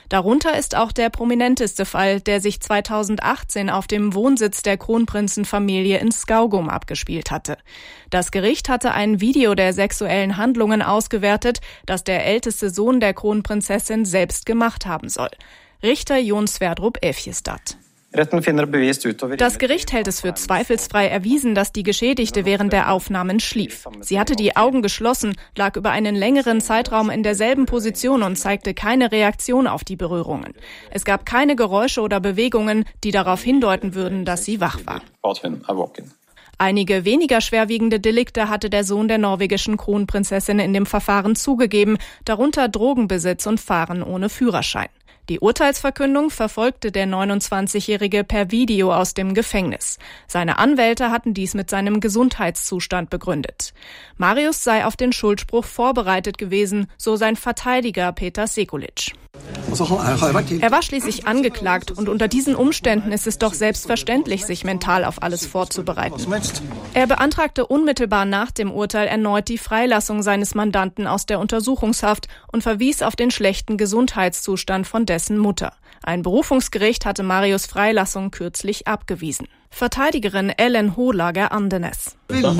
Darunter ist auch der prominenteste Fall, der sich 2018 auf dem Wohnsitz der Kronprinzenfamilie in Skaugum abgespielt hatte. Das Gericht hatte ein Video der sexuellen Handlungen ausgewertet, das der älteste Sohn der Kronprinzessin selbst gemacht haben soll. Richter Jon Sverdrup Evjestad. Das Gericht hält es für zweifelsfrei erwiesen, dass die Geschädigte während der Aufnahmen schlief. Sie hatte die Augen geschlossen, lag über einen längeren Zeitraum in derselben Position und zeigte keine Reaktion auf die Berührungen. Es gab keine Geräusche oder Bewegungen, die darauf hindeuten würden, dass sie wach war. Einige weniger schwerwiegende Delikte hatte der Sohn der norwegischen Kronprinzessin in dem Verfahren zugegeben, darunter Drogenbesitz und Fahren ohne Führerschein. Die Urteilsverkündung verfolgte der 29-Jährige per Video aus dem Gefängnis. Seine Anwälte hatten dies mit seinem Gesundheitszustand begründet. Marius sei auf den Schuldspruch vorbereitet gewesen, so sein Verteidiger Peter Sekulic. Er war schließlich angeklagt und unter diesen Umständen ist es doch selbstverständlich, sich mental auf alles vorzubereiten. Er beantragte unmittelbar nach dem Urteil erneut die Freilassung seines Mandanten aus der Untersuchungshaft und verwies auf den schlechten Gesundheitszustand von dessen Mutter. Ein Berufungsgericht hatte Marius' Freilassung kürzlich abgewiesen. Verteidigerin Ellen Holager Andenes.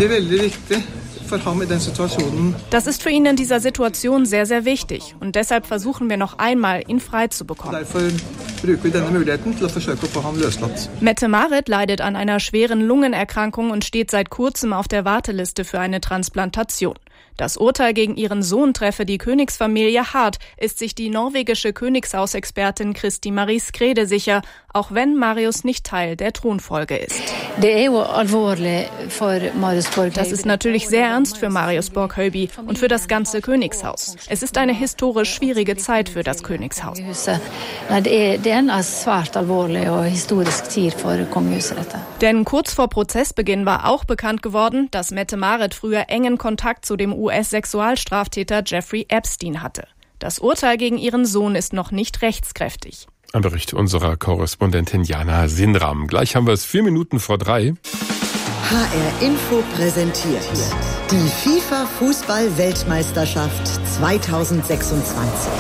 Das ist für ihn in dieser Situation sehr, sehr wichtig. Und deshalb versuchen wir noch einmal, ihn frei zu bekommen. Mette-Marit leidet an einer schweren Lungenerkrankung und steht seit kurzem auf der Warteliste für eine Transplantation. Das Urteil gegen ihren Sohn treffe die Königsfamilie hart, ist sich die norwegische Königshausexpertin Kristi Marie Skrede sicher, auch wenn Marius nicht Teil der Thronfolge ist. Das ist natürlich sehr ernst für Marius Borghøiby und für das ganze Königshaus. Es ist eine historisch schwierige Zeit für das Königshaus. Denn kurz vor Prozessbeginn war auch bekannt geworden, dass Mette-Marit früher engen Kontakt zu dem US-Sexualstraftäter Jeffrey Epstein hatte. Das Urteil gegen ihren Sohn ist noch nicht rechtskräftig. Ein Bericht unserer Korrespondentin Jana Sinram. Gleich haben wir es 3:04. HR Info präsentiert die FIFA-Fußball-Weltmeisterschaft 2026.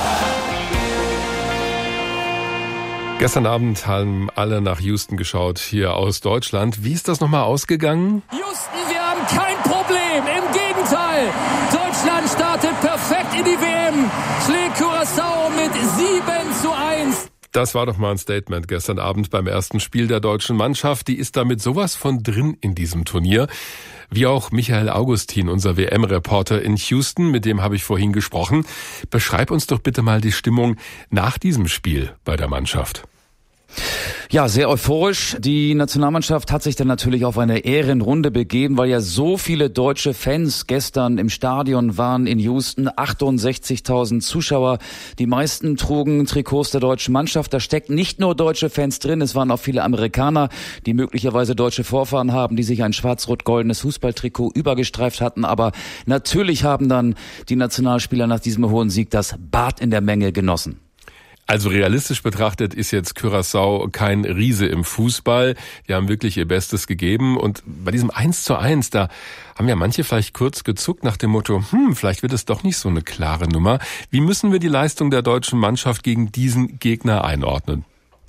Gestern Abend haben alle nach Houston geschaut, hier aus Deutschland. Wie ist das nochmal ausgegangen? Houston, wir haben kein Problem, im Gegenteil. Deutschland startet perfekt in die WM, schlägt Curaçao mit 7:1. Das war doch mal ein Statement gestern Abend beim ersten Spiel der deutschen Mannschaft. Die ist damit sowas von drin in diesem Turnier. Wie auch Michael Augustin, unser WM-Reporter in Houston, mit dem habe ich vorhin gesprochen. Beschreib uns doch bitte mal die Stimmung nach diesem Spiel bei der Mannschaft. Ja, sehr euphorisch. Die Nationalmannschaft hat sich dann natürlich auf eine Ehrenrunde begeben, weil ja so viele deutsche Fans gestern im Stadion waren in Houston. 68.000 Zuschauer. Die meisten trugen Trikots der deutschen Mannschaft. Da steckt nicht nur deutsche Fans drin, es waren auch viele Amerikaner, die möglicherweise deutsche Vorfahren haben, die sich ein schwarz-rot-goldenes Fußballtrikot übergestreift hatten. Aber natürlich haben dann die Nationalspieler nach diesem hohen Sieg das Bad in der Menge genossen. Also realistisch betrachtet ist jetzt Curaçao kein Riese im Fußball. Die haben wirklich ihr Bestes gegeben. Und bei diesem 1:1, da haben ja manche vielleicht kurz gezuckt nach dem Motto, vielleicht wird es doch nicht so eine klare Nummer. Wie müssen wir die Leistung der deutschen Mannschaft gegen diesen Gegner einordnen?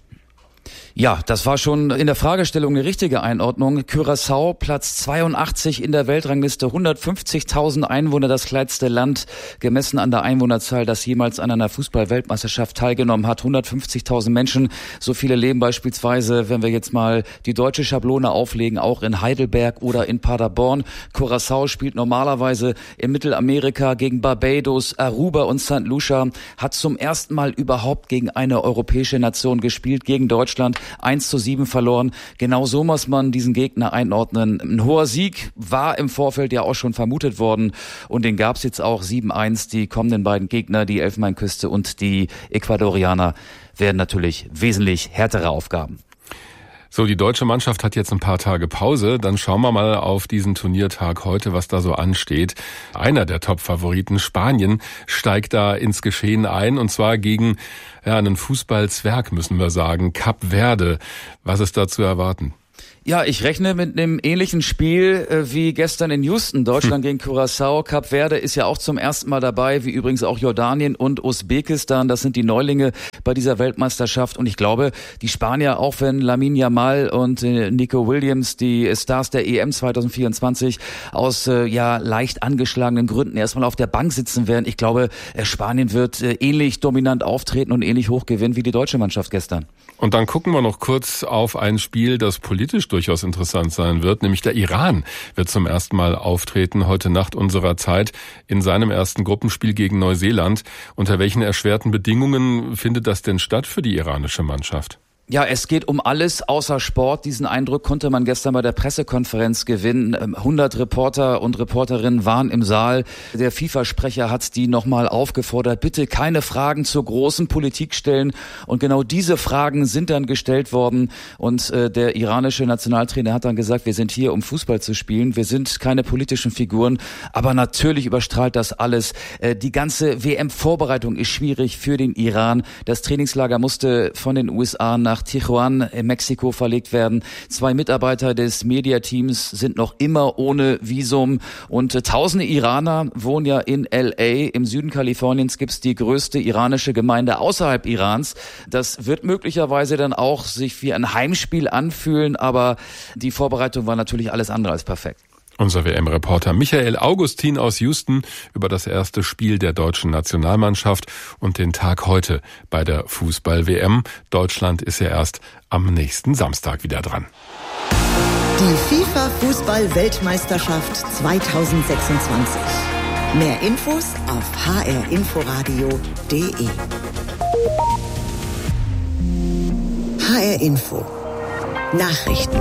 Ja, das war schon in der Fragestellung eine richtige Einordnung. Curaçao, Platz 82 in der Weltrangliste, 150.000 Einwohner, das kleinste Land gemessen an der Einwohnerzahl, das jemals an einer Fußball-Weltmeisterschaft teilgenommen hat. 150.000 Menschen, so viele leben beispielsweise, wenn wir jetzt mal die deutsche Schablone auflegen, auch in Heidelberg oder in Paderborn. Curaçao spielt normalerweise in Mittelamerika gegen Barbados, Aruba und St. Lucia, hat zum ersten Mal überhaupt gegen eine europäische Nation gespielt, gegen Deutschland. 1:7 verloren. Genau so muss man diesen Gegner einordnen. Ein hoher Sieg war im Vorfeld ja auch schon vermutet worden und den gab es jetzt auch. 7:1. Die kommenden beiden Gegner, die Elfenbeinküste und die Ecuadorianer, werden natürlich wesentlich härtere Aufgaben. So, die deutsche Mannschaft hat jetzt ein paar Tage Pause. Dann schauen wir mal auf diesen Turniertag heute, was da so ansteht. Einer der Top-Favoriten, Spanien, steigt da ins Geschehen ein, und zwar gegen einen Fußballzwerg, müssen wir sagen, Kap Verde. Was ist da zu erwarten? Ja, ich rechne mit einem ähnlichen Spiel wie gestern in Houston. Deutschland gegen Curaçao. Kap Verde ist ja auch zum ersten Mal dabei, wie übrigens auch Jordanien und Usbekistan. Das sind die Neulinge bei dieser Weltmeisterschaft. Und ich glaube, die Spanier, auch wenn Lamine Yamal und Nico Williams, die Stars der EM 2024, aus leicht angeschlagenen Gründen erstmal auf der Bank sitzen werden. Ich glaube, Spanien wird ähnlich dominant auftreten und ähnlich hoch gewinnen wie die deutsche Mannschaft gestern. Und dann gucken wir noch kurz auf ein Spiel, das politisch durchaus interessant sein wird, nämlich der Iran wird zum ersten Mal auftreten, heute Nacht unserer Zeit, in seinem ersten Gruppenspiel gegen Neuseeland. Unter welchen erschwerten Bedingungen findet das denn statt für die iranische Mannschaft? Ja, es geht um alles außer Sport. Diesen Eindruck konnte man gestern bei der Pressekonferenz gewinnen. 100 Reporter und Reporterinnen waren im Saal. Der FIFA-Sprecher hat die nochmal aufgefordert, bitte keine Fragen zur großen Politik stellen. Und genau diese Fragen sind dann gestellt worden. Und der iranische Nationaltrainer hat dann gesagt, wir sind hier, um Fußball zu spielen. Wir sind keine politischen Figuren. Aber natürlich überstrahlt das alles. Die ganze WM-Vorbereitung ist schwierig für den Iran. Das Trainingslager musste von den USA nach Tijuana in Mexiko verlegt werden. 2 Mitarbeiter des Mediateams sind noch immer ohne Visum und tausende Iraner wohnen ja in LA. Im Süden Kaliforniens gibt's die größte iranische Gemeinde außerhalb Irans. Das wird möglicherweise dann auch sich wie ein Heimspiel anfühlen, aber die Vorbereitung war natürlich alles andere als perfekt. Unser WM-Reporter Michael Augustin aus Houston über das erste Spiel der deutschen Nationalmannschaft und den Tag heute bei der Fußball-WM. Deutschland ist ja erst am nächsten Samstag wieder dran. Die FIFA-Fußball-Weltmeisterschaft 2026. Mehr Infos auf hrinforadio.de. HR Info. Nachrichten.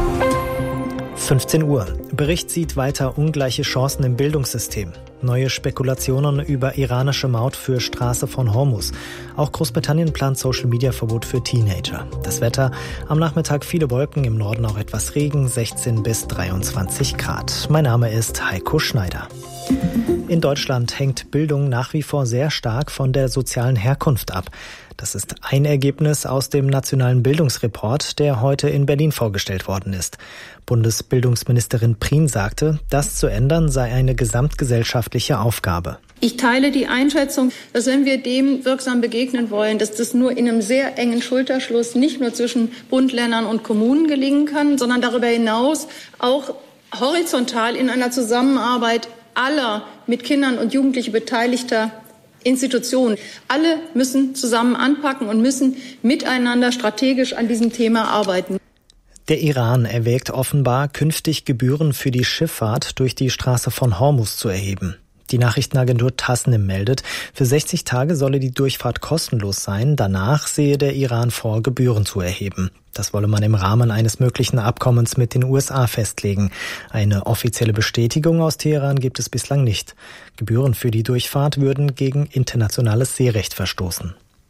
15 Uhr. Bericht sieht weiter ungleiche Chancen im Bildungssystem. Neue Spekulationen über iranische Maut für Straße von Hormuz. Auch Großbritannien plant Social-Media-Verbot für Teenager. Das Wetter: am Nachmittag viele Wolken, im Norden auch etwas Regen, 16 bis 23 Grad. Mein Name ist Heiko Schneider. In Deutschland hängt Bildung nach wie vor sehr stark von der sozialen Herkunft ab. Das ist ein Ergebnis aus dem Nationalen Bildungsreport, der heute in Berlin vorgestellt worden ist. Bundesbildungsministerin Prien sagte, das zu ändern sei eine gesamtgesellschaftliche Aufgabe. Ich teile die Einschätzung, dass wenn wir dem wirksam begegnen wollen, dass das nur in einem sehr engen Schulterschluss nicht nur zwischen Bund, Ländern und Kommunen gelingen kann, sondern darüber hinaus auch horizontal in einer Zusammenarbeit aller mit Kindern und Jugendlichen beteiligter Institutionen. Alle müssen zusammen anpacken und müssen miteinander strategisch an diesem Thema arbeiten. Der Iran erwägt offenbar, künftig Gebühren für die Schifffahrt durch die Straße von Hormuz zu erheben. Die Nachrichtenagentur Tasnim meldet, für 60 Tage solle die Durchfahrt kostenlos sein. Danach sehe der Iran vor, Gebühren zu erheben. Das wolle man im Rahmen eines möglichen Abkommens mit den USA festlegen. Eine offizielle Bestätigung aus Teheran gibt es bislang nicht. Gebühren für die Durchfahrt würden gegen internationales Seerecht verstoßen.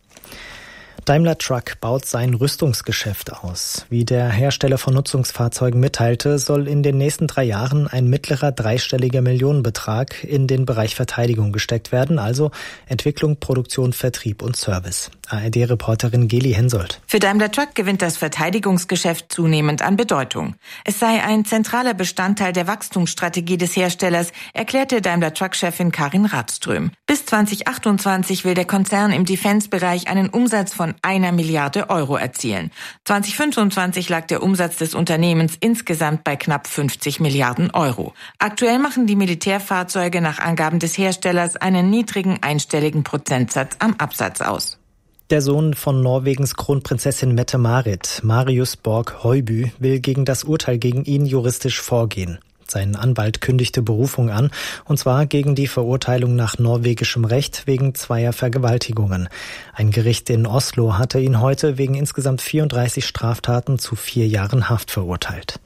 Daimler Truck baut sein Rüstungsgeschäft aus. Wie der Hersteller von Nutzungsfahrzeugen mitteilte, soll in den nächsten 3 Jahren ein mittlerer dreistelliger Millionenbetrag in den Bereich Verteidigung gesteckt werden, also Entwicklung, Produktion, Vertrieb und Service. ARD-Reporterin Geli Hensoldt. Für Daimler Truck gewinnt das Verteidigungsgeschäft zunehmend an Bedeutung. Es sei ein zentraler Bestandteil der Wachstumsstrategie des Herstellers, erklärte Daimler Truck-Chefin Karin Radström. Bis 2028 will der Konzern im Defense-Bereich einen Umsatz von 1 Milliarde Euro erzielen. 2025 lag der Umsatz des Unternehmens insgesamt bei knapp 50 Milliarden Euro. Aktuell machen die Militärfahrzeuge nach Angaben des Herstellers einen niedrigen einstelligen Prozentsatz am Absatz aus. Der Sohn von Norwegens Kronprinzessin Mette-Marit, Marius Borg-Høiby, will gegen das Urteil gegen ihn juristisch vorgehen. Sein Anwalt kündigte Berufung an, und zwar gegen die Verurteilung nach norwegischem Recht wegen 2 Vergewaltigungen. Ein Gericht in Oslo hatte ihn heute wegen insgesamt 34 Straftaten zu 4 Jahren Haft verurteilt.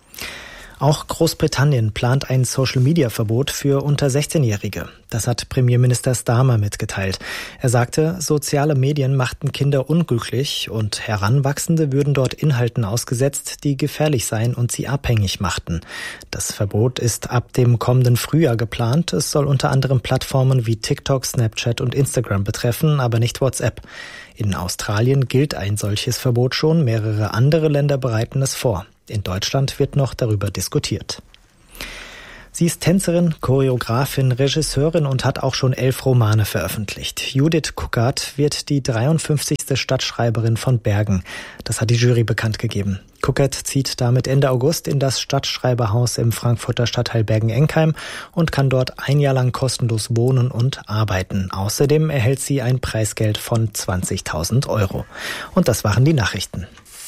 Auch Großbritannien plant ein Social-Media-Verbot für unter 16-Jährige. Das hat Premierminister Starmer mitgeteilt. Er sagte, soziale Medien machten Kinder unglücklich und Heranwachsende würden dort Inhalten ausgesetzt, die gefährlich seien und sie abhängig machten. Das Verbot ist ab dem kommenden Frühjahr geplant. Es soll unter anderem Plattformen wie TikTok, Snapchat und Instagram betreffen, aber nicht WhatsApp. In Australien gilt ein solches Verbot schon. Mehrere andere Länder bereiten es vor. In Deutschland wird noch darüber diskutiert. Sie ist Tänzerin, Choreografin, Regisseurin und hat auch schon 11 Romane veröffentlicht. Judith Kuckert wird die 53. Stadtschreiberin von Bergen. Das hat die Jury bekannt gegeben. Kuckert zieht damit Ende August in das Stadtschreiberhaus im Frankfurter Stadtteil Bergen-Enkheim und kann dort ein Jahr lang kostenlos wohnen und arbeiten. Außerdem erhält sie ein Preisgeld von 20.000 €. Und das waren die Nachrichten.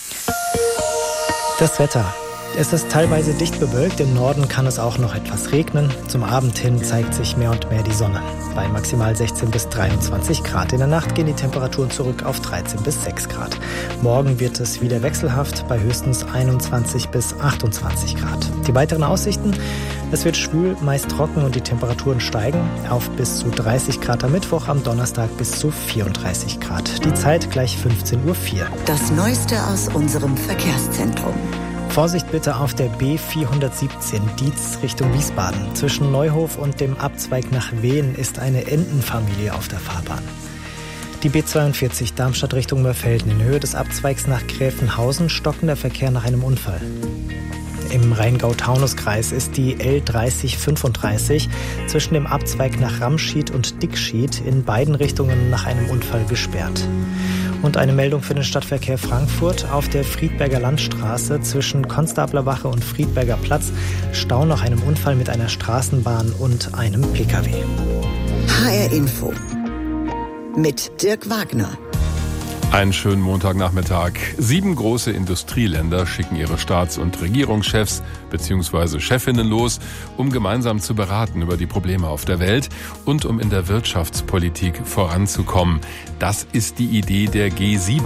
Das Wetter. Es ist teilweise dicht bewölkt, im Norden kann es auch noch etwas regnen. Zum Abend hin zeigt sich mehr und mehr die Sonne. Bei maximal 16 bis 23 Grad. In der Nacht gehen die Temperaturen zurück auf 13 bis 6 Grad. Morgen wird es wieder wechselhaft bei höchstens 21 bis 28 Grad. Die weiteren Aussichten: Es wird schwül, meist trocken und die Temperaturen steigen auf bis zu 30 Grad am Mittwoch, am Donnerstag bis zu 34 Grad. Die Zeit gleich 15:04 Uhr. Das Neueste aus unserem Verkehrszentrum. Vorsicht bitte auf der B417 Dietz Richtung Wiesbaden. Zwischen Neuhof und dem Abzweig nach Wehen ist eine Entenfamilie auf der Fahrbahn. Die B42 Darmstadt Richtung Mörfelden. In Höhe des Abzweigs nach Gräfenhausen stockender Verkehr nach einem Unfall. Im Rheingau-Taunus-Kreis ist die L3035 zwischen dem Abzweig nach Ramschied und Dickschied in beiden Richtungen nach einem Unfall gesperrt. Und eine Meldung für den Stadtverkehr Frankfurt. Auf der Friedberger Landstraße zwischen Konstablerwache und Friedberger Platz Stau nach einem Unfall mit einer Straßenbahn und einem Pkw. HR Info mit Dirk Wagner. Einen schönen Montagnachmittag. 7 große Industrieländer schicken ihre Staats- und Regierungschefs bzw. Chefinnen los, um gemeinsam zu beraten über die Probleme auf der Welt und um in der Wirtschaftspolitik voranzukommen. Das ist die Idee der G7.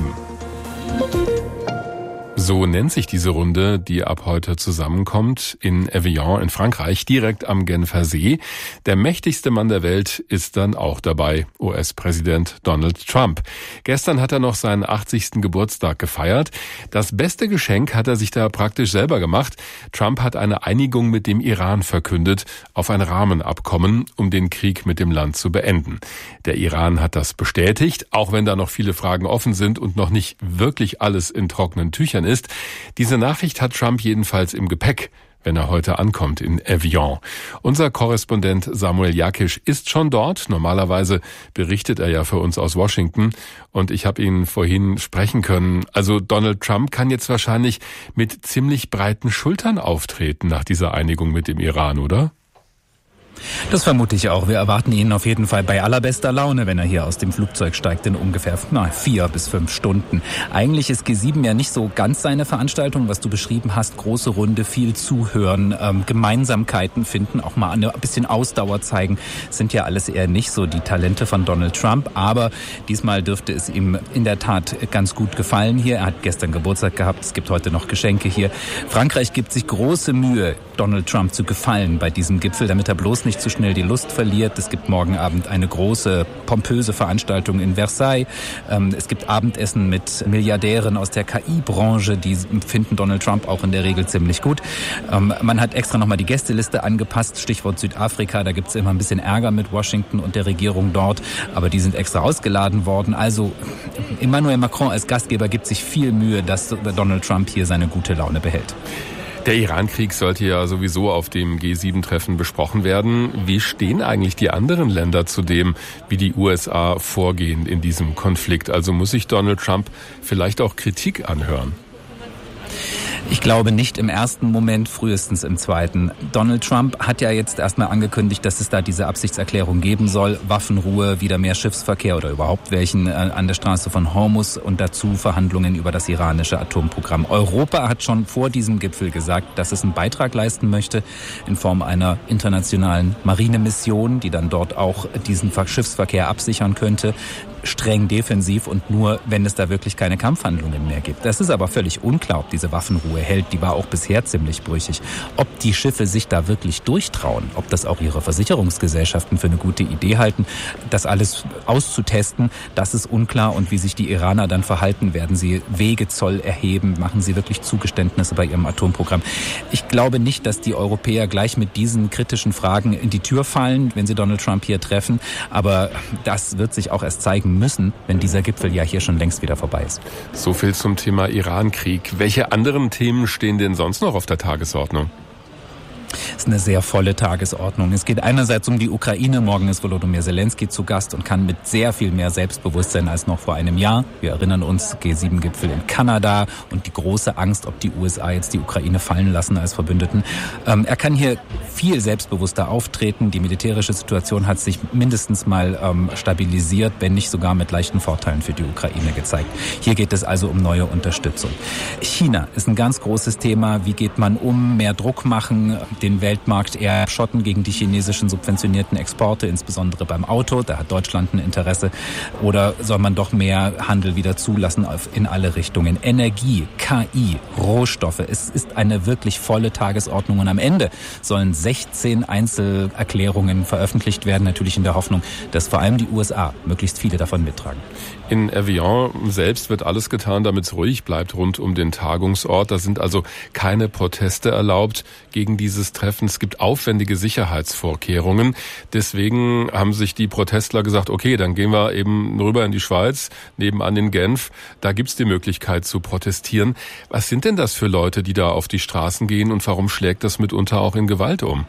So nennt sich diese Runde, die ab heute zusammenkommt in Evian in Frankreich, direkt am Genfer See. Der mächtigste Mann der Welt ist dann auch dabei, US-Präsident Donald Trump. Gestern hat er noch seinen 80. Geburtstag gefeiert. Das beste Geschenk hat er sich da praktisch selber gemacht. Trump hat eine Einigung mit dem Iran verkündet auf ein Rahmenabkommen, um den Krieg mit dem Land zu beenden. Der Iran hat das bestätigt, auch wenn da noch viele Fragen offen sind und noch nicht wirklich alles in trockenen Tüchern ist. Diese Nachricht hat Trump jedenfalls im Gepäck, wenn er heute ankommt in Evian. Unser Korrespondent Samuel Jakisch ist schon dort. Normalerweise berichtet er ja für uns aus Washington. Und ich habe ihn vorhin sprechen können. Also Donald Trump kann jetzt wahrscheinlich mit ziemlich breiten Schultern auftreten nach dieser Einigung mit dem Iran, oder? Das vermute ich auch. Wir erwarten ihn auf jeden Fall bei allerbester Laune, wenn er hier aus dem Flugzeug steigt in ungefähr 4 bis 5 Stunden. Eigentlich ist G7 ja nicht so ganz seine Veranstaltung, was du beschrieben hast. Große Runde, viel zuhören, Gemeinsamkeiten finden, auch mal ein bisschen Ausdauer zeigen. Sind ja alles eher nicht so die Talente von Donald Trump. Aber diesmal dürfte es ihm in der Tat ganz gut gefallen hier. Er hat gestern Geburtstag gehabt. Es gibt heute noch Geschenke hier. Frankreich gibt sich große Mühe, Donald Trump zu gefallen bei diesem Gipfel, damit er bloß nicht zu schnell die Lust verliert. Es gibt morgen Abend eine große, pompöse Veranstaltung in Versailles. Es gibt Abendessen mit Milliardären aus der KI-Branche, die finden Donald Trump auch in der Regel ziemlich gut. Man hat extra nochmal die Gästeliste angepasst, Stichwort Südafrika, da gibt es immer ein bisschen Ärger mit Washington und der Regierung dort, aber die sind extra ausgeladen worden. Also Emmanuel Macron als Gastgeber gibt sich viel Mühe, dass Donald Trump hier seine gute Laune behält. Der Iran-Krieg sollte ja sowieso auf dem G7-Treffen besprochen werden. Wie stehen eigentlich die anderen Länder zu dem, wie die USA vorgehen in diesem Konflikt? Also muss sich Donald Trump vielleicht auch Kritik anhören? Ich glaube nicht im ersten Moment, frühestens im zweiten. Donald Trump hat ja jetzt erstmal angekündigt, dass es da diese Absichtserklärung geben soll. Waffenruhe, wieder mehr Schiffsverkehr oder überhaupt welchen an der Straße von Hormuz und dazu Verhandlungen über das iranische Atomprogramm. Europa hat schon vor diesem Gipfel gesagt, dass es einen Beitrag leisten möchte in Form einer internationalen Marinemission, die dann dort auch diesen Schiffsverkehr absichern könnte. Streng defensiv und nur, wenn es da wirklich keine Kampfhandlungen mehr gibt. Das ist aber völlig unklar, ob diese Waffenruhe hält. Die war auch bisher ziemlich brüchig. Ob die Schiffe sich da wirklich durchtrauen, ob das auch ihre Versicherungsgesellschaften für eine gute Idee halten, das alles auszutesten, das ist unklar. Und wie sich die Iraner dann verhalten, werden sie Wegezoll erheben, machen sie wirklich Zugeständnisse bei ihrem Atomprogramm. Ich glaube nicht, dass die Europäer gleich mit diesen kritischen Fragen in die Tür fallen, wenn sie Donald Trump hier treffen. Aber das wird sich auch erst zeigen geben müssen, wenn dieser Gipfel ja hier schon längst wieder vorbei ist. So viel zum Thema Iran-Krieg. Welche anderen Themen stehen denn sonst noch auf der Tagesordnung? Es ist eine sehr volle Tagesordnung. Es geht einerseits um die Ukraine. Morgen ist Volodymyr Zelensky zu Gast und kann mit sehr viel mehr Selbstbewusstsein als noch vor einem Jahr. Wir erinnern uns, G7-Gipfel in Kanada und die große Angst, ob die USA jetzt die Ukraine fallen lassen als Verbündeten. Er kann hier viel selbstbewusster auftreten. Die militärische Situation hat sich mindestens mal stabilisiert, wenn nicht sogar mit leichten Vorteilen für die Ukraine gezeigt. Hier geht es also um neue Unterstützung. China ist ein ganz großes Thema. Wie geht man um? Mehr Druck machen, den Weltmarkt eher schotten gegen die chinesischen subventionierten Exporte, insbesondere beim Auto. Da hat Deutschland ein Interesse. Oder soll man doch mehr Handel wieder zulassen in alle Richtungen? Energie, KI, Rohstoffe. Es ist eine wirklich volle Tagesordnung. Und am Ende sollen 16 Einzelerklärungen veröffentlicht werden, natürlich in der Hoffnung, dass vor allem die USA möglichst viele davon mittragen. In Evian selbst wird alles getan, damit es ruhig bleibt rund um den Tagungsort. Da sind also keine Proteste erlaubt gegen dieses Treffen. Es gibt aufwendige Sicherheitsvorkehrungen. Deswegen haben sich die Protestler gesagt, okay, dann gehen wir eben rüber in die Schweiz, nebenan in Genf. Da gibt's die Möglichkeit zu protestieren. Was sind denn das für Leute, die da auf die Straßen gehen und warum schlägt das mitunter auch in Gewalt um?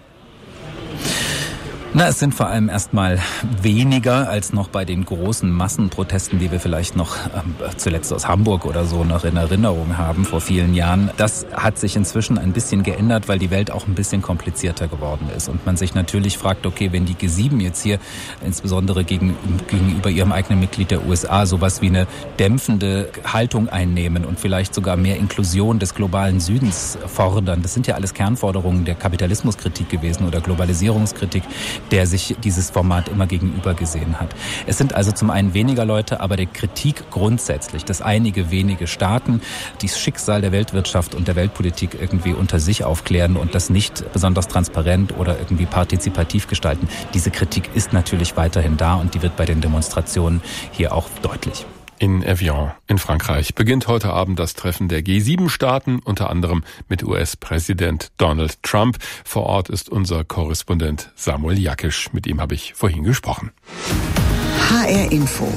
Na, es sind vor allem erstmal weniger als noch bei den großen Massenprotesten, die wir vielleicht noch zuletzt aus Hamburg oder so noch in Erinnerung haben vor vielen Jahren. Das hat sich inzwischen ein bisschen geändert, weil die Welt auch ein bisschen komplizierter geworden ist. Und man sich natürlich fragt, okay, wenn die G7 jetzt hier insbesondere gegenüber ihrem eigenen Mitglied der USA sowas wie eine dämpfende Haltung einnehmen und vielleicht sogar mehr Inklusion des globalen Südens fordern, das sind ja alles Kernforderungen der Kapitalismuskritik gewesen oder Globalisierungskritik, der sich dieses Format immer gegenüber gesehen hat. Es sind also zum einen weniger Leute, aber die Kritik grundsätzlich, dass einige wenige Staaten das Schicksal der Weltwirtschaft und der Weltpolitik irgendwie unter sich aufklären und das nicht besonders transparent oder irgendwie partizipativ gestalten. Diese Kritik ist natürlich weiterhin da und die wird bei den Demonstrationen hier auch deutlich. In Evian in Frankreich beginnt heute Abend das Treffen der G7-Staaten, unter anderem mit US-Präsident Donald Trump. Vor Ort ist unser Korrespondent Samuel Jakisch. Mit ihm habe ich vorhin gesprochen. HR Info.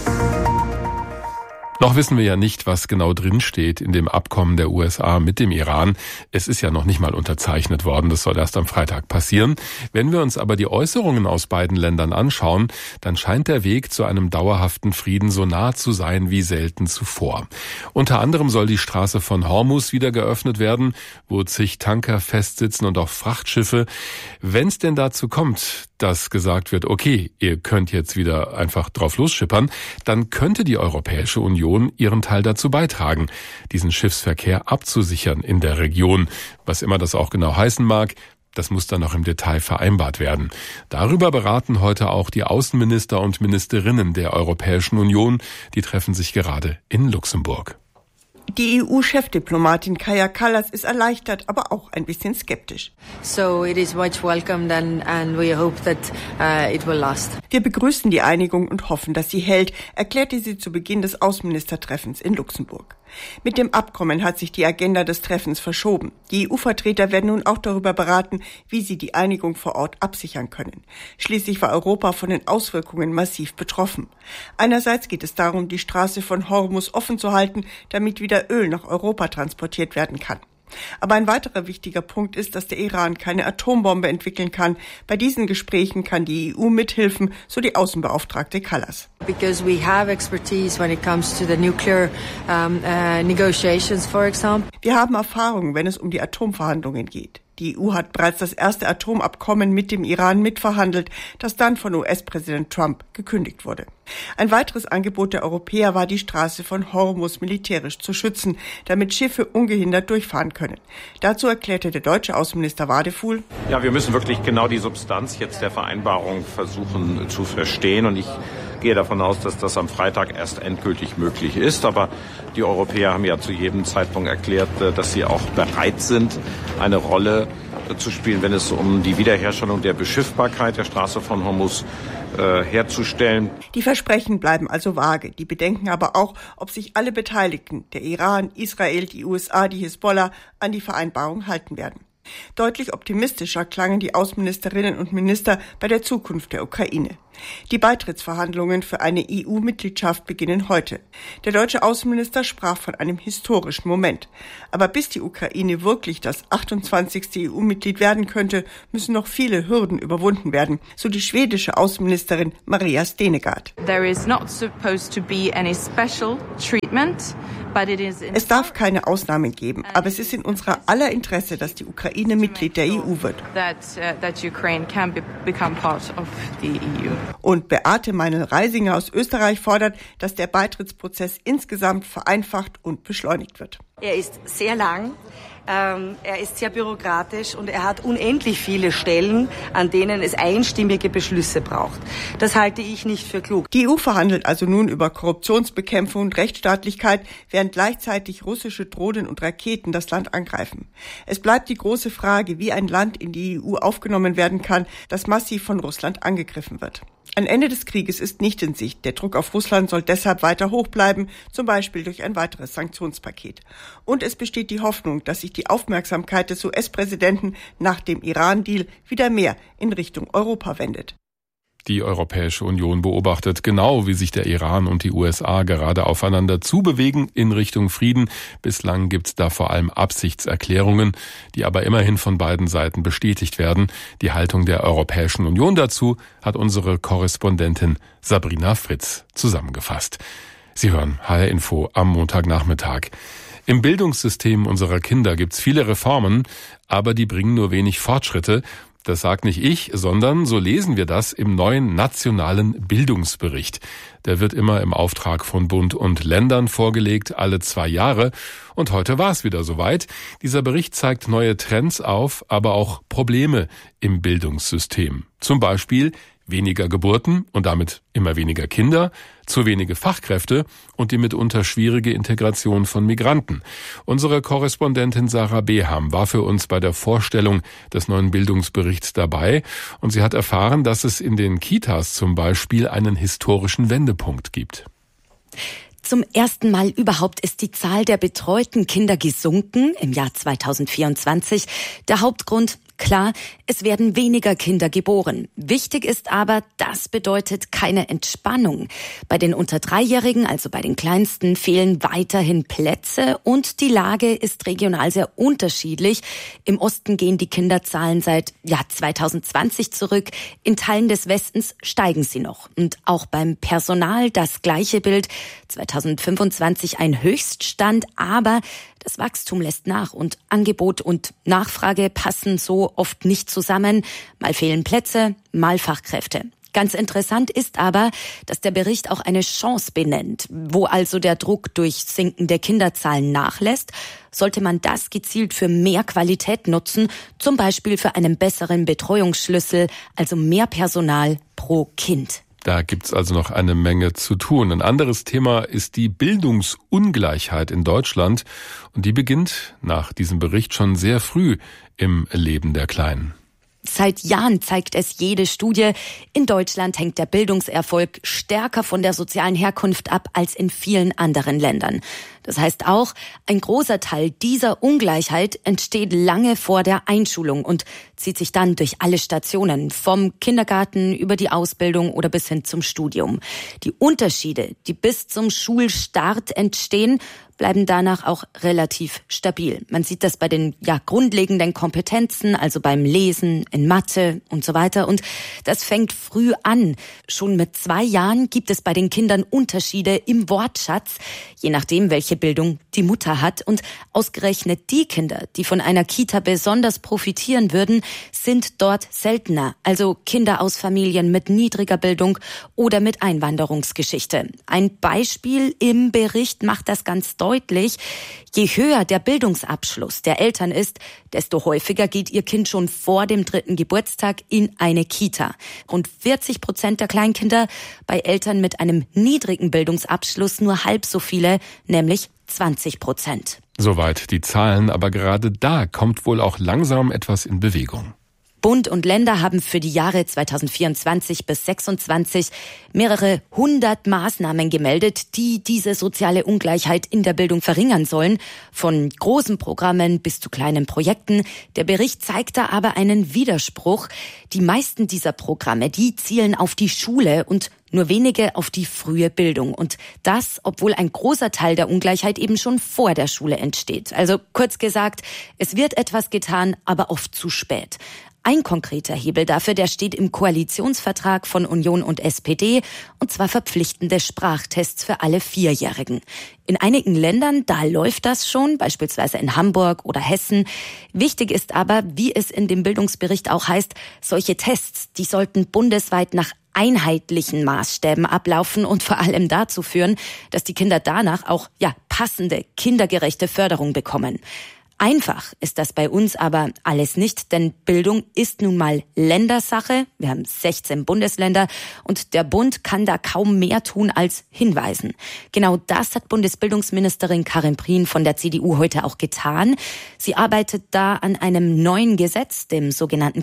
Noch wissen wir ja nicht, was genau drinsteht in dem Abkommen der USA mit dem Iran. Es ist ja noch nicht mal unterzeichnet worden, das soll erst am Freitag passieren. Wenn wir uns aber die Äußerungen aus beiden Ländern anschauen, dann scheint der Weg zu einem dauerhaften Frieden so nah zu sein wie selten zuvor. Unter anderem soll die Straße von Hormuz wieder geöffnet werden, wo zig Tanker festsitzen und auch Frachtschiffe. Wenn es denn dazu kommt, dass gesagt wird, okay, ihr könnt jetzt wieder einfach drauf losschippern, dann könnte die Europäische Union ihren Teil dazu beitragen, diesen Schiffsverkehr abzusichern in der Region. Was immer das auch genau heißen mag, das muss dann noch im Detail vereinbart werden. Darüber beraten heute auch die Außenminister und Ministerinnen der Europäischen Union. Die treffen sich gerade in Luxemburg. Die EU-Chefdiplomatin Kaja Kallas ist erleichtert, aber auch ein bisschen skeptisch. So it is much welcomed and we hope that it will last. Wir begrüßen die Einigung und hoffen, dass sie hält, erklärte sie zu Beginn des Außenministertreffens in Luxemburg. Mit dem Abkommen hat sich die Agenda des Treffens verschoben. Die EU-Vertreter werden nun auch darüber beraten, wie sie die Einigung vor Ort absichern können. Schließlich war Europa von den Auswirkungen massiv betroffen. Einerseits geht es darum, die Straße von Hormuz offen zu halten, damit wieder Öl nach Europa transportiert werden kann. Aber ein weiterer wichtiger Punkt ist, dass der Iran keine Atombombe entwickeln kann. Bei diesen Gesprächen kann die EU mithelfen, so die Außenbeauftragte Kallas. Because we have expertise when it comes to the nuclear negotiations, for example. Wir haben Erfahrung, wenn es um die Atomverhandlungen geht. Die EU hat bereits das erste Atomabkommen mit dem Iran mitverhandelt, das dann von US-Präsident Trump gekündigt wurde. Ein weiteres Angebot der Europäer war, die Straße von Hormuz militärisch zu schützen, damit Schiffe ungehindert durchfahren können. Dazu erklärte der deutsche Außenminister Wadefuhl: Ja, wir müssen wirklich genau die Substanz jetzt der Vereinbarung versuchen zu verstehen. Und ich gehe davon aus, dass das am Freitag erst endgültig möglich ist. Aber die Europäer haben ja zu jedem Zeitpunkt erklärt, dass sie auch bereit sind, eine Rolle zu spielen, wenn es um die Wiederherstellung der Beschiffbarkeit der Straße von Hormuz herzustellen. Die Versprechen bleiben also vage. Die bedenken aber auch, ob sich alle Beteiligten, der Iran, Israel, die USA, die Hisbollah, an die Vereinbarung halten werden. Deutlich optimistischer klangen die Außenministerinnen und Minister bei der Zukunft der Ukraine. Die Beitrittsverhandlungen für eine EU-Mitgliedschaft beginnen heute. Der deutsche Außenminister sprach von einem historischen Moment. Aber bis die Ukraine wirklich das 28. EU-Mitglied werden könnte, müssen noch viele Hürden überwunden werden, so die schwedische Außenministerin Maria Stenegard. There is not supposed to be any special treatment. Es darf keine Ausnahmen geben, aber es ist in unserer aller Interesse, dass die Ukraine Mitglied der EU wird. Und Beate Meinl-Reisinger aus Österreich fordert, dass der Beitrittsprozess insgesamt vereinfacht und beschleunigt wird. Er ist sehr lang. Er ist sehr bürokratisch und er hat unendlich viele Stellen, an denen es einstimmige Beschlüsse braucht. Das halte ich nicht für klug. Die EU verhandelt also nun über Korruptionsbekämpfung und Rechtsstaatlichkeit, während gleichzeitig russische Drohnen und Raketen das Land angreifen. Es bleibt die große Frage, wie ein Land in die EU aufgenommen werden kann, das massiv von Russland angegriffen wird. Ein Ende des Krieges ist nicht in Sicht. Der Druck auf Russland soll deshalb weiter hoch bleiben, zum Beispiel durch ein weiteres Sanktionspaket. Und es besteht die Hoffnung, dass sich die Aufmerksamkeit des US-Präsidenten nach dem Iran-Deal wieder mehr in Richtung Europa wendet. Die Europäische Union beobachtet genau, wie sich der Iran und die USA gerade aufeinander zubewegen in Richtung Frieden. Bislang gibt's da vor allem Absichtserklärungen, die aber immerhin von beiden Seiten bestätigt werden. Die Haltung der Europäischen Union dazu hat unsere Korrespondentin Sabrina Fritz zusammengefasst. Sie hören HR Info am Montagnachmittag. Im Bildungssystem unserer Kinder gibt's viele Reformen, aber die bringen nur wenig Fortschritte. Das sagt nicht ich, sondern so lesen wir das im neuen nationalen Bildungsbericht. Der wird immer im Auftrag von Bund und Ländern vorgelegt, alle 2 Jahre. Und heute war es wieder soweit. Dieser Bericht zeigt neue Trends auf, aber auch Probleme im Bildungssystem. Zum Beispiel weniger Geburten und damit immer weniger Kinder, zu wenige Fachkräfte und die mitunter schwierige Integration von Migranten. Unsere Korrespondentin Sarah Beham war für uns bei der Vorstellung des neuen Bildungsberichts dabei und sie hat erfahren, dass es in den Kitas zum Beispiel einen historischen Wendepunkt gibt. Zum ersten Mal überhaupt ist die Zahl der betreuten Kinder gesunken im Jahr 2024. Der Hauptgrund: klar, es werden weniger Kinder geboren. Wichtig ist aber, das bedeutet keine Entspannung. Bei den unter 3-Jährigen, also bei den Kleinsten, fehlen weiterhin Plätze und die Lage ist regional sehr unterschiedlich. Im Osten gehen die Kinderzahlen seit 2020 zurück. In Teilen des Westens steigen sie noch. Und auch beim Personal das gleiche Bild. 2025 ein Höchststand, aber das Wachstum lässt nach und Angebot und Nachfrage passen so oft nicht zusammen. Mal fehlen Plätze, mal Fachkräfte. Ganz interessant ist aber, dass der Bericht auch eine Chance benennt. Wo also der Druck durch sinkende Kinderzahlen nachlässt, sollte man das gezielt für mehr Qualität nutzen, zum Beispiel für einen besseren Betreuungsschlüssel, also mehr Personal pro Kind. Da gibt's also noch eine Menge zu tun. Ein anderes Thema ist die Bildungsungleichheit in Deutschland. Und die beginnt nach diesem Bericht schon sehr früh im Leben der Kleinen. Seit Jahren zeigt es jede Studie, in Deutschland hängt der Bildungserfolg stärker von der sozialen Herkunft ab als in vielen anderen Ländern. Das heißt auch, ein großer Teil dieser Ungleichheit entsteht lange vor der Einschulung und zieht sich dann durch alle Stationen, vom Kindergarten über die Ausbildung oder bis hin zum Studium. Die Unterschiede, die bis zum Schulstart entstehen, bleiben danach auch relativ stabil. Man sieht das bei den grundlegenden Kompetenzen, also beim Lesen, in Mathe und so weiter. Und das fängt früh an. Schon mit 2 Jahren gibt es bei den Kindern Unterschiede im Wortschatz, je nachdem, welche Bildung die Mutter hat. Und ausgerechnet die Kinder, die von einer Kita besonders profitieren würden, sind dort seltener. Also Kinder aus Familien mit niedriger Bildung oder mit Einwanderungsgeschichte. Ein Beispiel im Bericht macht das ganz deutlich. Je höher der Bildungsabschluss der Eltern ist, desto häufiger geht ihr Kind schon vor dem 3. Geburtstag in eine Kita. Rund 40% der Kleinkinder bei Eltern mit einem niedrigen Bildungsabschluss, nur halb so viele, nämlich 20%. Soweit die Zahlen, aber gerade da kommt wohl auch langsam etwas in Bewegung. Bund und Länder haben für die Jahre 2024 bis 2026 mehrere 100 Maßnahmen gemeldet, die diese soziale Ungleichheit in der Bildung verringern sollen. Von großen Programmen bis zu kleinen Projekten. Der Bericht zeigt da aber einen Widerspruch. Die meisten dieser Programme, die zielen auf die Schule und nur wenige auf die frühe Bildung. Und das, obwohl ein großer Teil der Ungleichheit eben schon vor der Schule entsteht. Also kurz gesagt, es wird etwas getan, aber oft zu spät. Ein konkreter Hebel dafür, der steht im Koalitionsvertrag von Union und SPD, und zwar verpflichtende Sprachtests für alle Vierjährigen. In einigen Ländern, da läuft das schon, beispielsweise in Hamburg oder Hessen. Wichtig ist aber, wie es in dem Bildungsbericht auch heißt, solche Tests, die sollten bundesweit nach einheitlichen Maßstäben ablaufen und vor allem dazu führen, dass die Kinder danach auch passende, kindergerechte Förderung bekommen. Einfach ist das bei uns aber alles nicht, denn Bildung ist nun mal Ländersache. Wir haben 16 Bundesländer und der Bund kann da kaum mehr tun als hinweisen. Genau das hat Bundesbildungsministerin Karin Prien von der CDU heute auch getan. Sie arbeitet da an einem neuen Gesetz, dem sogenannten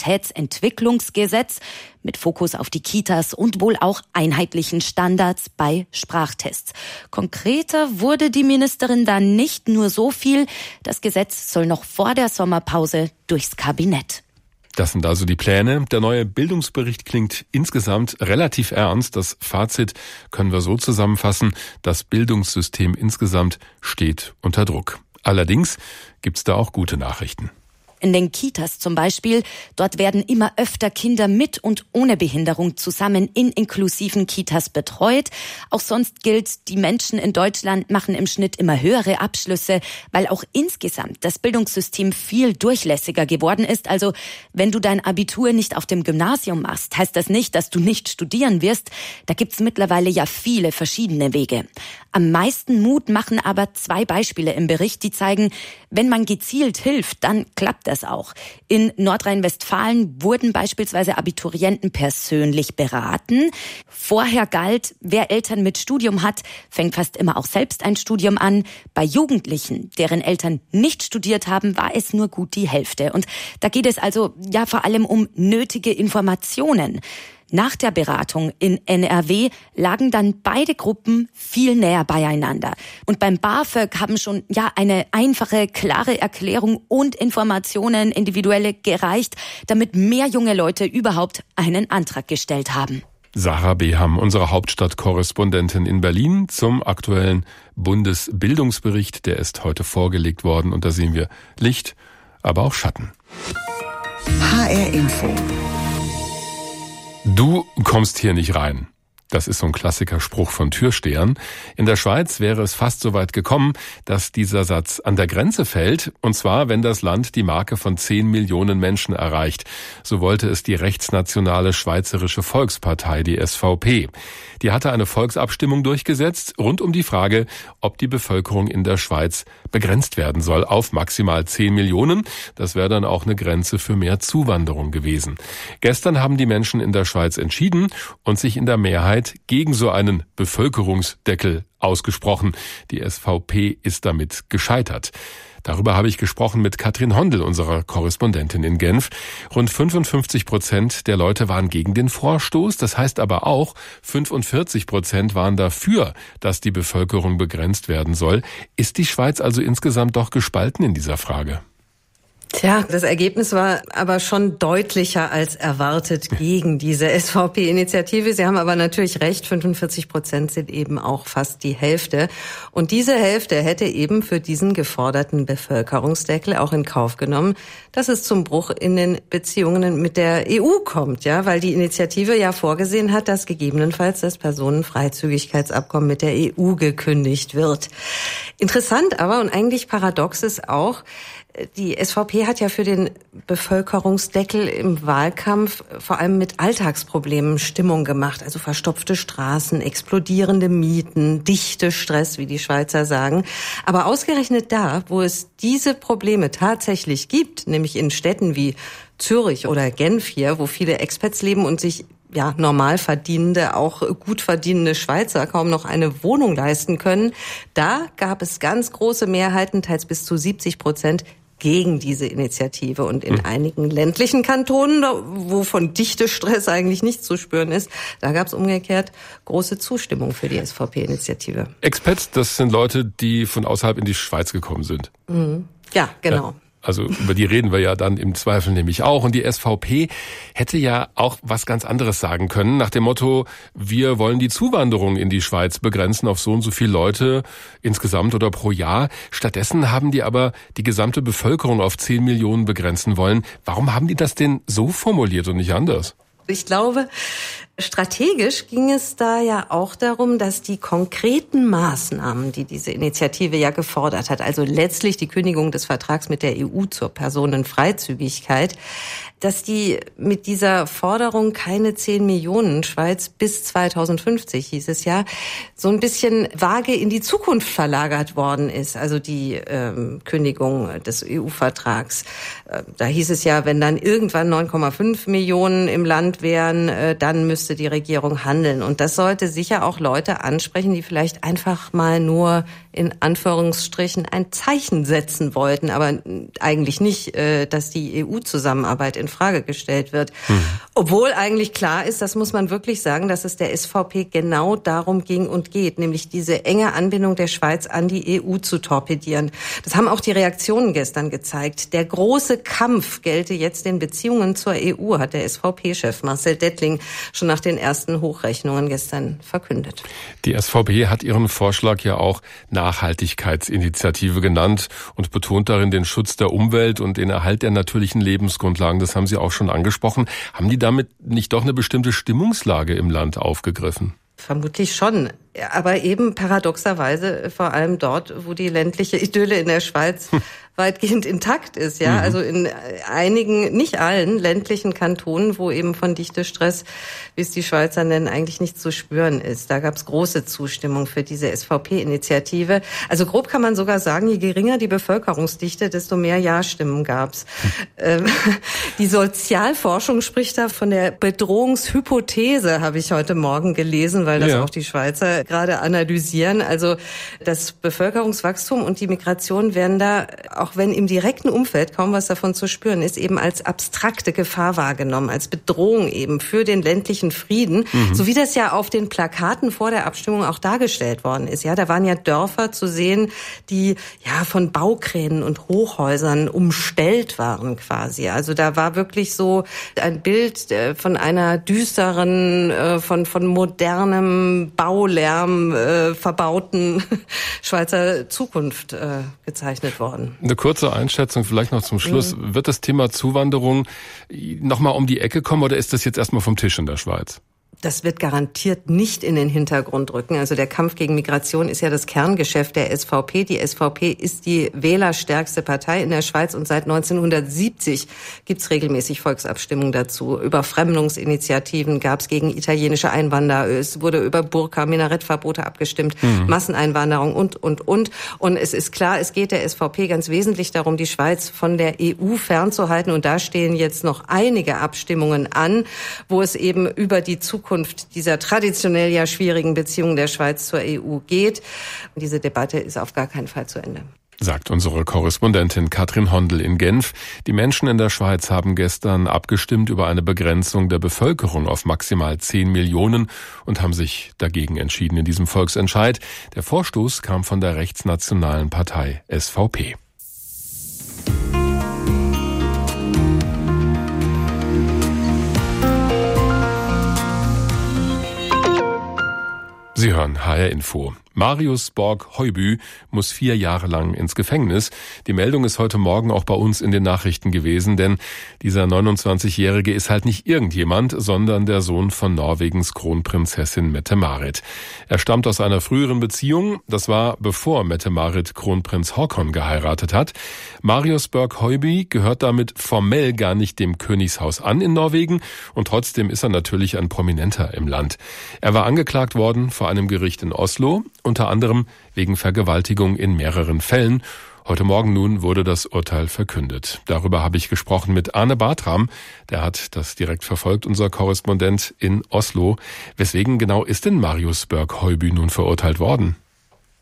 Qualitätsentwicklungsgesetz, mit Fokus auf die Kitas und wohl auch einheitlichen Standards bei Sprachtests. Konkreter wurde die Ministerin da nicht, nur so viel: Das Gesetz soll noch vor der Sommerpause durchs Kabinett. Das sind also die Pläne. Der neue Bildungsbericht klingt insgesamt relativ ernst. Das Fazit können wir so zusammenfassen: Das Bildungssystem insgesamt steht unter Druck. Allerdings gibt's da auch gute Nachrichten. In den Kitas zum Beispiel, dort werden immer öfter Kinder mit und ohne Behinderung zusammen in inklusiven Kitas betreut. Auch sonst gilt, die Menschen in Deutschland machen im Schnitt immer höhere Abschlüsse, weil auch insgesamt das Bildungssystem viel durchlässiger geworden ist. Also wenn du dein Abitur nicht auf dem Gymnasium machst, heißt das nicht, dass du nicht studieren wirst. Da gibt's mittlerweile ja viele verschiedene Wege. Am meisten Mut machen aber 2 Beispiele im Bericht, die zeigen, wenn man gezielt hilft, dann klappt das auch. In Nordrhein-Westfalen wurden beispielsweise Abiturienten persönlich beraten. Vorher galt, wer Eltern mit Studium hat, fängt fast immer auch selbst ein Studium an. Bei Jugendlichen, deren Eltern nicht studiert haben, war es nur gut die Hälfte. Und da geht es also vor allem um nötige Informationen. Nach der Beratung in NRW lagen dann beide Gruppen viel näher beieinander. Und beim BAföG haben schon eine einfache, klare Erklärung und Informationen individuelle gereicht, damit mehr junge Leute überhaupt einen Antrag gestellt haben. Sarah Beham, unsere Hauptstadtkorrespondentin in Berlin, zum aktuellen Bundesbildungsbericht. Der ist heute vorgelegt worden und da sehen wir Licht, aber auch Schatten. HR Info. Du kommst hier nicht rein. Das ist so ein Klassikerspruch von Türstehern. In der Schweiz wäre es fast so weit gekommen, dass dieser Satz an der Grenze fällt. Und zwar, wenn das Land die Marke von 10 Millionen Menschen erreicht. So wollte es die rechtsnationale Schweizerische Volkspartei, die SVP. Die hatte eine Volksabstimmung durchgesetzt rund um die Frage, ob die Bevölkerung in der Schweiz begrenzt werden soll auf maximal 10 Millionen. Das wäre dann auch eine Grenze für mehr Zuwanderung gewesen. Gestern haben die Menschen in der Schweiz entschieden und sich in der Mehrheit gegen so einen Bevölkerungsdeckel ausgesprochen. Die SVP ist damit gescheitert. Darüber habe ich gesprochen mit Katrin Hondel, unserer Korrespondentin in Genf. Rund 55% der Leute waren gegen den Vorstoß. Das heißt aber auch, 45% waren dafür, dass die Bevölkerung begrenzt werden soll. Ist die Schweiz also insgesamt doch gespalten in dieser Frage? Tja, das Ergebnis war aber schon deutlicher als erwartet gegen diese SVP-Initiative. Sie haben aber natürlich recht, 45% sind eben auch fast die Hälfte. Und diese Hälfte hätte eben für diesen geforderten Bevölkerungsdeckel auch in Kauf genommen, dass es zum Bruch in den Beziehungen mit der EU kommt, weil die Initiative ja vorgesehen hat, dass gegebenenfalls das Personenfreizügigkeitsabkommen mit der EU gekündigt wird. Interessant aber und eigentlich paradox ist auch, die SVP hat ja für den Bevölkerungsdeckel im Wahlkampf vor allem mit Alltagsproblemen Stimmung gemacht. Also verstopfte Straßen, explodierende Mieten, Dichtestress, wie die Schweizer sagen. Aber ausgerechnet da, wo es diese Probleme tatsächlich gibt, nämlich in Städten wie Zürich oder Genf hier, wo viele Expats leben und sich normal verdienende, auch gut verdienende Schweizer kaum noch eine Wohnung leisten können, da gab es ganz große Mehrheiten, teils bis zu 70%, gegen diese Initiative. Und in einigen ländlichen Kantonen, wo von Dichtestress eigentlich nichts zu spüren ist, da gab es umgekehrt große Zustimmung für die SVP-Initiative. Expats, das sind Leute, die von außerhalb in die Schweiz gekommen sind. Ja, genau. Ja. Also über die reden wir ja dann im Zweifel nämlich auch. Und die SVP hätte ja auch was ganz anderes sagen können, nach dem Motto, wir wollen die Zuwanderung in die Schweiz begrenzen auf so und so viele Leute insgesamt oder pro Jahr. Stattdessen haben die aber die gesamte Bevölkerung auf 10 Millionen begrenzen wollen. Warum haben die das denn so formuliert und nicht anders? Ich glaube, strategisch ging es da ja auch darum, dass die konkreten Maßnahmen, die diese Initiative ja gefordert hat, also letztlich die Kündigung des Vertrags mit der EU zur Personenfreizügigkeit, dass die mit dieser Forderung keine 10 Millionen Schweiz bis 2050, hieß es ja, so ein bisschen vage in die Zukunft verlagert worden ist, also die Kündigung des EU-Vertrags. Da hieß es ja, wenn dann irgendwann 9,5 Millionen im Land wären, dann müsste die Regierung handeln. Und das sollte sicher auch Leute ansprechen, die vielleicht einfach mal nur in Anführungsstrichen ein Zeichen setzen wollten, aber eigentlich nicht, dass die EU-Zusammenarbeit in Frage gestellt wird. Obwohl eigentlich klar ist, das muss man wirklich sagen, dass es der SVP genau darum ging und geht, nämlich diese enge Anbindung der Schweiz an die EU zu torpedieren. Das haben auch die Reaktionen gestern gezeigt. Der große Kampf gelte jetzt den Beziehungen zur EU, hat der SVP-Chef Marcel Dettling schon nach den ersten Hochrechnungen gestern verkündet. Die SVP hat ihren Vorschlag ja auch Nachhaltigkeitsinitiative genannt und betont darin den Schutz der Umwelt und den Erhalt der natürlichen Lebensgrundlagen. Das haben Sie auch schon angesprochen. Haben die damit nicht doch eine bestimmte Stimmungslage im Land aufgegriffen? Vermutlich schon. Aber eben paradoxerweise vor allem dort, wo die ländliche Idylle in der Schweiz weitgehend intakt ist, ja. Also in einigen, nicht allen ländlichen Kantonen, wo eben von Dichtestress, wie es die Schweizer nennen, eigentlich nicht zu spüren ist. Da gab es große Zustimmung für diese SVP-Initiative. Also grob kann man sogar sagen, je geringer die Bevölkerungsdichte, desto mehr Ja-Stimmen gab's. Die Sozialforschung spricht da von der Bedrohungshypothese, habe ich heute Morgen gelesen, weil das auch die Schweizer gerade analysieren. Also das Bevölkerungswachstum und die Migration werden da, auch wenn im direkten Umfeld kaum was davon zu spüren ist, eben als abstrakte Gefahr wahrgenommen, als Bedrohung eben für den ländlichen Frieden, so wie das ja auf den Plakaten vor der Abstimmung auch dargestellt worden ist. Ja, da waren ja Dörfer zu sehen, die ja von Baukränen und Hochhäusern umstellt waren quasi. Also da war wirklich so ein Bild von einer düsteren, von modernem Baulärm verbauten Schweizer Zukunft gezeichnet worden. Eine kurze Einschätzung vielleicht noch zum Schluss. Wird das Thema Zuwanderung nochmal um die Ecke kommen oder ist das jetzt erstmal vom Tisch in der Schweiz? Das wird garantiert nicht in den Hintergrund rücken. Also der Kampf gegen Migration ist ja das Kerngeschäft der SVP. Die SVP ist die wählerstärkste Partei in der Schweiz und seit 1970 gibt's regelmäßig Volksabstimmungen dazu. Überfremdungsinitiativen gab's gegen italienische Einwanderer. Es wurde über Burka, Minarettverbote abgestimmt, Masseneinwanderung und. Und es ist klar, es geht der SVP ganz wesentlich darum, die Schweiz von der EU fernzuhalten. Und da stehen jetzt noch einige Abstimmungen an, wo es eben über die Zukunft dieser traditionell ja schwierigen Beziehungen der Schweiz zur EU geht. Und diese Debatte ist auf gar keinen Fall zu Ende. Sagt unsere Korrespondentin Katrin Hondel in Genf. Die Menschen in der Schweiz haben gestern abgestimmt über eine Begrenzung der Bevölkerung auf maximal 10 Millionen und haben sich dagegen entschieden in diesem Volksentscheid. Der Vorstoß kam von der rechtsnationalen Partei SVP. Sie hören HR Info. Marius Borg-Heubü muss 4 Jahre lang ins Gefängnis. Die Meldung ist heute Morgen auch bei uns in den Nachrichten gewesen, denn dieser 29-Jährige ist halt nicht irgendjemand, sondern der Sohn von Norwegens Kronprinzessin Mette-Marit. Er stammt aus einer früheren Beziehung, das war bevor Mette-Marit Kronprinz Haakon geheiratet hat. Marius Borg-Heubü gehört damit formell gar nicht dem Königshaus an in Norwegen und trotzdem ist er natürlich ein Prominenter im Land. Er war angeklagt worden vor einem Gericht in Oslo, unter anderem wegen Vergewaltigung in mehreren Fällen. Heute Morgen nun wurde das Urteil verkündet. Darüber habe ich gesprochen mit Arne Bartram. Der hat das direkt verfolgt, unser Korrespondent in Oslo. Weswegen genau ist denn Marius Borg-Heubü nun verurteilt worden?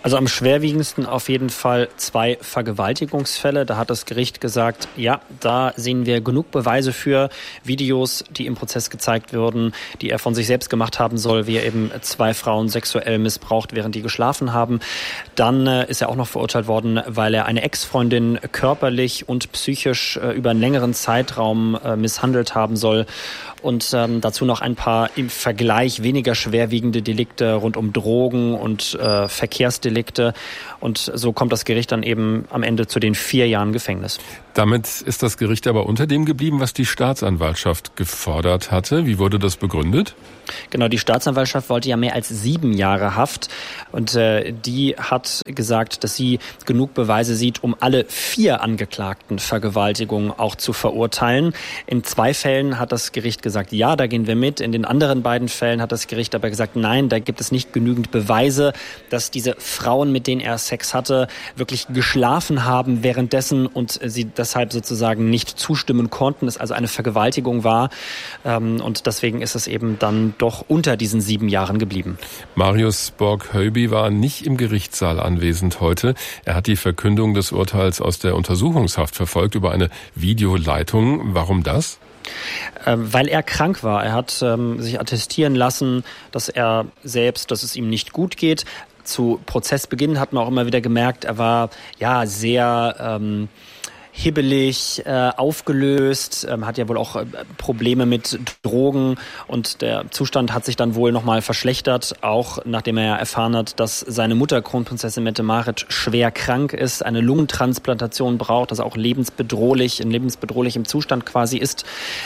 Also am schwerwiegendsten auf jeden Fall 2 Vergewaltigungsfälle. Da hat das Gericht gesagt, ja, da sehen wir genug Beweise für Videos, die im Prozess gezeigt würden, die er von sich selbst gemacht haben soll, wie er eben 2 Frauen sexuell missbraucht, während die geschlafen haben. Dann ist er auch noch verurteilt worden, weil er eine Ex-Freundin körperlich und psychisch über einen längeren Zeitraum misshandelt haben soll. Und dazu noch ein paar im Vergleich weniger schwerwiegende Delikte rund um Drogen und Verkehrsdelikte. Und so kommt das Gericht dann eben am Ende zu den 4 Jahren Gefängnis. Damit ist das Gericht aber unter dem geblieben, was die Staatsanwaltschaft gefordert hatte. Wie wurde das begründet? Genau, die Staatsanwaltschaft wollte ja mehr als 7 Jahre Haft. Und die hat gesagt, dass sie genug Beweise sieht, um alle 4 angeklagten Vergewaltigungen auch zu verurteilen. In 2 Fällen hat das Gericht gesagt, ja, da gehen wir mit. In den anderen beiden Fällen hat das Gericht aber gesagt, nein, da gibt es nicht genügend Beweise, dass diese Frauen, mit denen er Sex hatte, wirklich geschlafen haben währenddessen und sie deshalb sozusagen nicht zustimmen konnten, es also eine Vergewaltigung war. Und deswegen ist es eben dann doch unter diesen 7 Jahren geblieben. Marius Borg-Heuby war nicht im Gerichtssaal anwesend heute. Er hat die Verkündung des Urteils aus der Untersuchungshaft verfolgt über eine Videoleitung. Warum das? Weil er krank war. Er hat sich attestieren lassen, dass es ihm nicht gut geht. Zu Prozessbeginn hat man auch immer wieder gemerkt, er war ja sehr hibbelig, aufgelöst, hat ja wohl auch Probleme mit Drogen und der Zustand hat sich dann wohl nochmal verschlechtert, auch nachdem er erfahren hat, dass seine Mutter Kronprinzessin Mette-Marit schwer krank ist, eine Lungentransplantation braucht, also auch in lebensbedrohlichem Zustand quasi ist.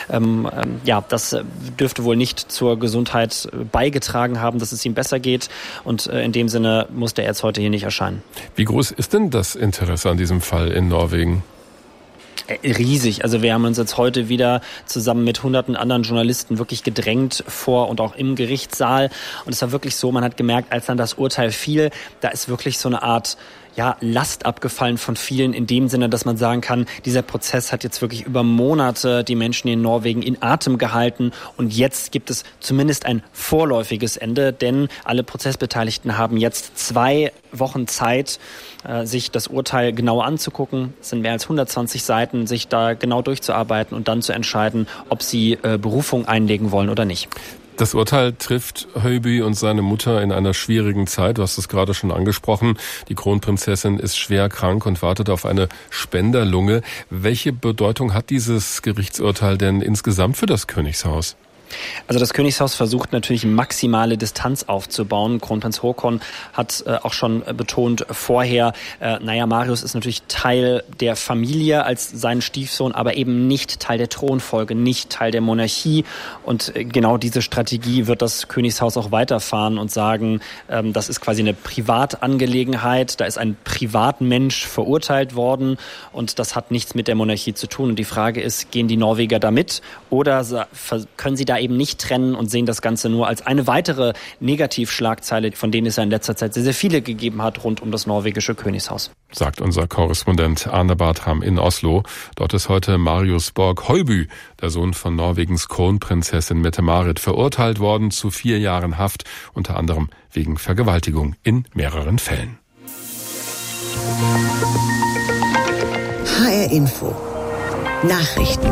Das dürfte wohl nicht zur Gesundheit beigetragen haben, dass es ihm besser geht und in dem Sinne musste er jetzt heute hier nicht erscheinen. Wie groß ist denn das Interesse an diesem Fall in Norwegen? Riesig. Also wir haben uns jetzt heute wieder zusammen mit hunderten anderen Journalisten wirklich gedrängt vor und auch im Gerichtssaal. Und es war wirklich so, man hat gemerkt, als dann das Urteil fiel, da ist wirklich so eine Art Last abgefallen von vielen in dem Sinne, dass man sagen kann, dieser Prozess hat jetzt wirklich über Monate die Menschen in Norwegen in Atem gehalten und jetzt gibt es zumindest ein vorläufiges Ende, denn alle Prozessbeteiligten haben jetzt 2 Wochen Zeit, sich das Urteil genau anzugucken. Es sind mehr als 120 Seiten, sich da genau durchzuarbeiten und dann zu entscheiden, ob sie Berufung einlegen wollen oder nicht. Das Urteil trifft Heuby und seine Mutter in einer schwierigen Zeit. Du hast es gerade schon angesprochen. Die Kronprinzessin ist schwer krank und wartet auf eine Spenderlunge. Welche Bedeutung hat dieses Gerichtsurteil denn insgesamt für das Königshaus? Also das Königshaus versucht natürlich maximale Distanz aufzubauen. Kronprinz Haakon hat auch schon betont vorher, Marius ist natürlich Teil der Familie als sein Stiefsohn, aber eben nicht Teil der Thronfolge, nicht Teil der Monarchie. Und genau diese Strategie wird das Königshaus auch weiterfahren und sagen, das ist quasi eine Privatangelegenheit, da ist ein Privatmensch verurteilt worden und das hat nichts mit der Monarchie zu tun. Und die Frage ist, gehen die Norweger da mit oder können sie da eben nicht trennen und sehen das Ganze nur als eine weitere Negativschlagzeile, von denen es ja in letzter Zeit sehr, sehr viele gegeben hat rund um das norwegische Königshaus. Sagt unser Korrespondent Arne Bartram in Oslo. Dort ist heute Marius Borg-Heuby, der Sohn von Norwegens Kronprinzessin Mette-Marit, verurteilt worden zu 4 Jahren Haft, unter anderem wegen Vergewaltigung in mehreren Fällen. HR Info. Nachrichten.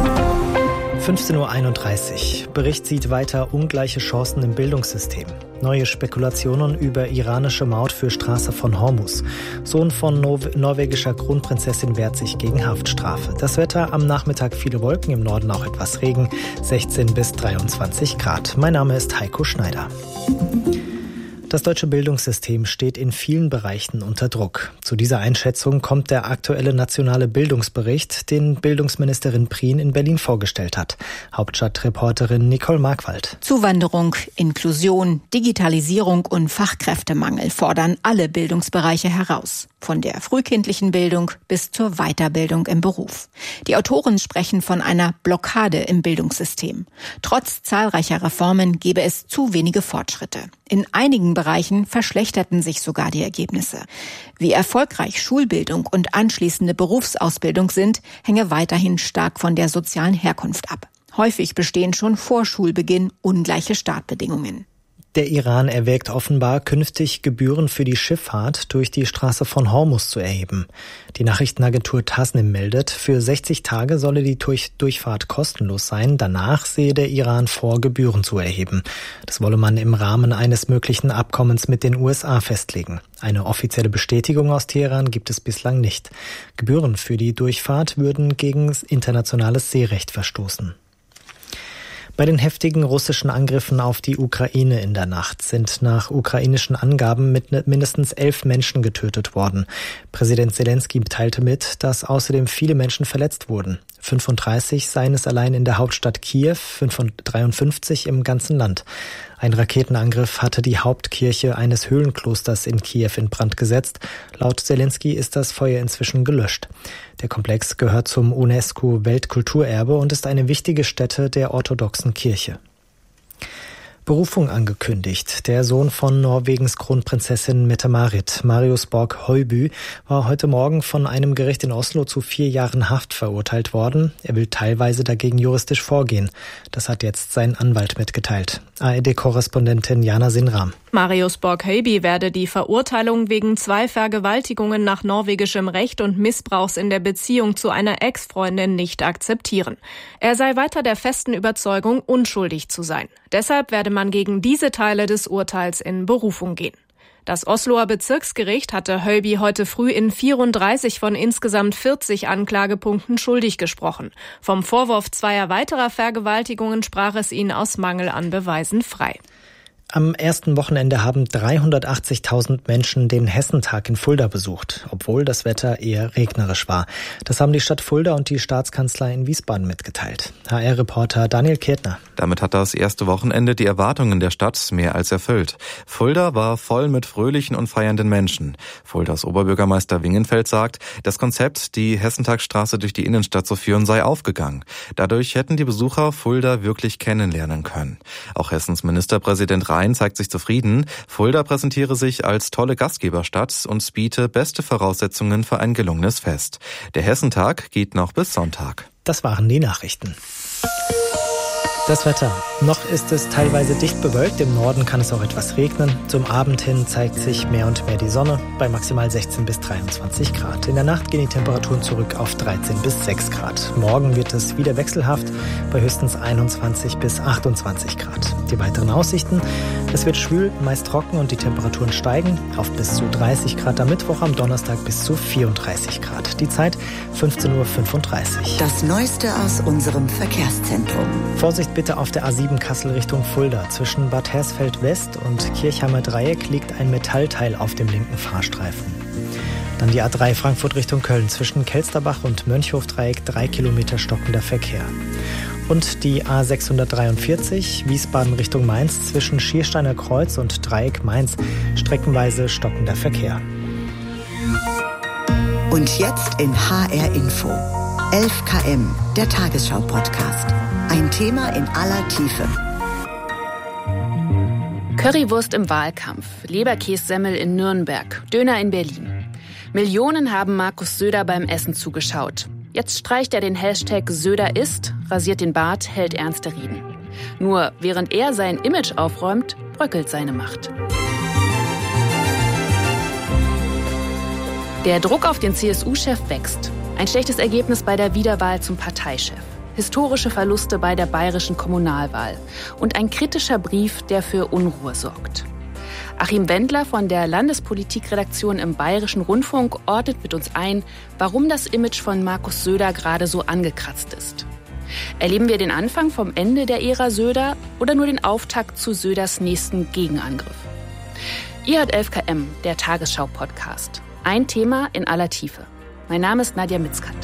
15.31 Uhr. Bericht sieht weiter ungleiche Chancen im Bildungssystem. Neue Spekulationen über iranische Maut für Straße von Hormuz. Sohn von norwegischer Kronprinzessin wehrt sich gegen Haftstrafe. Das Wetter am Nachmittag viele Wolken, im Norden auch etwas Regen. 16 bis 23 Grad. Mein Name ist Heiko Schneider. Das deutsche Bildungssystem steht in vielen Bereichen unter Druck. Zu dieser Einschätzung kommt der aktuelle nationale Bildungsbericht, den Bildungsministerin Prien in Berlin vorgestellt hat. Hauptstadtreporterin Nicole Markwald. Zuwanderung, Inklusion, Digitalisierung und Fachkräftemangel fordern alle Bildungsbereiche heraus. Von der frühkindlichen Bildung bis zur Weiterbildung im Beruf. Die Autoren sprechen von einer Blockade im Bildungssystem. Trotz zahlreicher Reformen gebe es zu wenige Fortschritte. In einigen Bereichen verschlechterten sich sogar die Ergebnisse. Wie erfolgreich Schulbildung und anschließende Berufsausbildung sind, hänge weiterhin stark von der sozialen Herkunft ab. Häufig bestehen schon vor Schulbeginn ungleiche Startbedingungen. Der Iran erwägt offenbar, künftig Gebühren für die Schifffahrt durch die Straße von Hormuz zu erheben. Die Nachrichtenagentur Tasnim meldet, für 60 Tage solle die Durchfahrt kostenlos sein. Danach sehe der Iran vor, Gebühren zu erheben. Das wolle man im Rahmen eines möglichen Abkommens mit den USA festlegen. Eine offizielle Bestätigung aus Teheran gibt es bislang nicht. Gebühren für die Durchfahrt würden gegen internationales Seerecht verstoßen. Bei den heftigen russischen Angriffen auf die Ukraine in der Nacht sind nach ukrainischen Angaben mindestens 11 Menschen getötet worden. Präsident Zelensky teilte mit, dass außerdem viele Menschen verletzt wurden. 35 seien es allein in der Hauptstadt Kiew, 53 im ganzen Land. Ein Raketenangriff hatte die Hauptkirche eines Höhlenklosters in Kiew in Brand gesetzt. Laut Zelensky ist das Feuer inzwischen gelöscht. Der Komplex gehört zum UNESCO-Weltkulturerbe und ist eine wichtige Stätte der orthodoxen Kirche. Berufung angekündigt. Der Sohn von Norwegens Kronprinzessin Mette-Marit, Marius Borg-Høiby, war heute Morgen von einem Gericht in Oslo zu 4 Jahren Haft verurteilt worden. Er will teilweise dagegen juristisch vorgehen. Das hat jetzt sein Anwalt mitgeteilt. ARD-Korrespondentin Jana Sinram. Marius Borg-Høiby werde die Verurteilung wegen 2 Vergewaltigungen nach norwegischem Recht und Missbrauchs in der Beziehung zu einer Ex-Freundin nicht akzeptieren. Er sei weiter der festen Überzeugung, unschuldig zu sein. Deshalb werde man gegen diese Teile des Urteils in Berufung gehen. Das Osloer Bezirksgericht hatte Høiby heute früh in 34 von insgesamt 40 Anklagepunkten schuldig gesprochen. Vom Vorwurf 2 weiterer Vergewaltigungen sprach es ihn aus Mangel an Beweisen frei. Am ersten Wochenende haben 380.000 Menschen den Hessentag in Fulda besucht, obwohl das Wetter eher regnerisch war. Das haben die Stadt Fulda und die Staatskanzlei in Wiesbaden mitgeteilt. HR-Reporter Daniel Ketner. Damit hat das erste Wochenende die Erwartungen der Stadt mehr als erfüllt. Fulda war voll mit fröhlichen und feiernden Menschen. Fuldas Oberbürgermeister Wingenfeld sagt, das Konzept, die Hessentagsstraße durch die Innenstadt zu führen, sei aufgegangen. Dadurch hätten die Besucher Fulda wirklich kennenlernen können. Auch Hessens Ministerpräsident Rhein zeigt sich zufrieden. Fulda präsentiere sich als tolle Gastgeberstadt und biete beste Voraussetzungen für ein gelungenes Fest. Der Hessentag geht noch bis Sonntag. Das waren die Nachrichten. Das Wetter. Noch ist es teilweise dicht bewölkt. Im Norden kann es auch etwas regnen. Zum Abend hin zeigt sich mehr und mehr die Sonne bei maximal 16 bis 23 Grad. In der Nacht gehen die Temperaturen zurück auf 13 bis 6 Grad. Morgen wird es wieder wechselhaft bei höchstens 21 bis 28 Grad. Die weiteren Aussichten. Es wird schwül, meist trocken und die Temperaturen steigen auf bis zu 30 Grad am Mittwoch, am Donnerstag bis zu 34 Grad. Die Zeit 15:35 Uhr. Das Neueste aus unserem Verkehrszentrum. Vorsicht bitte auf der A7 Kassel Richtung Fulda. Zwischen Bad Hersfeld West und Kirchheimer Dreieck liegt ein Metallteil auf dem linken Fahrstreifen. Dann die A3 Frankfurt Richtung Köln. Zwischen Kelsterbach und Mönchhof-Dreieck 3 Kilometer stockender Verkehr. Und die A643 Wiesbaden Richtung Mainz. Zwischen Schiersteiner Kreuz und Dreieck Mainz streckenweise stockender Verkehr. Und jetzt in HR Info. 11 km, der Tagesschau-Podcast. Ein Thema in aller Tiefe. Currywurst im Wahlkampf, Leberkässemmel in Nürnberg, Döner in Berlin. Millionen haben Markus Söder beim Essen zugeschaut. Jetzt streicht er den Hashtag Söder isst, rasiert den Bart, hält ernste Reden. Nur während er sein Image aufräumt, bröckelt seine Macht. Der Druck auf den CSU-Chef wächst. Ein schlechtes Ergebnis bei der Wiederwahl zum Parteichef. Historische Verluste bei der bayerischen Kommunalwahl. Und ein kritischer Brief, der für Unruhe sorgt. Achim Wendler von der Landespolitikredaktion im Bayerischen Rundfunk ordnet mit uns ein, warum das Image von Markus Söder gerade so angekratzt ist. Erleben wir den Anfang vom Ende der Ära Söder oder nur den Auftakt zu Söders nächsten Gegenangriff? Ihr hört 11 km, der Tagesschau-Podcast. Ein Thema in aller Tiefe. Mein Name ist Nadja Mitzkat.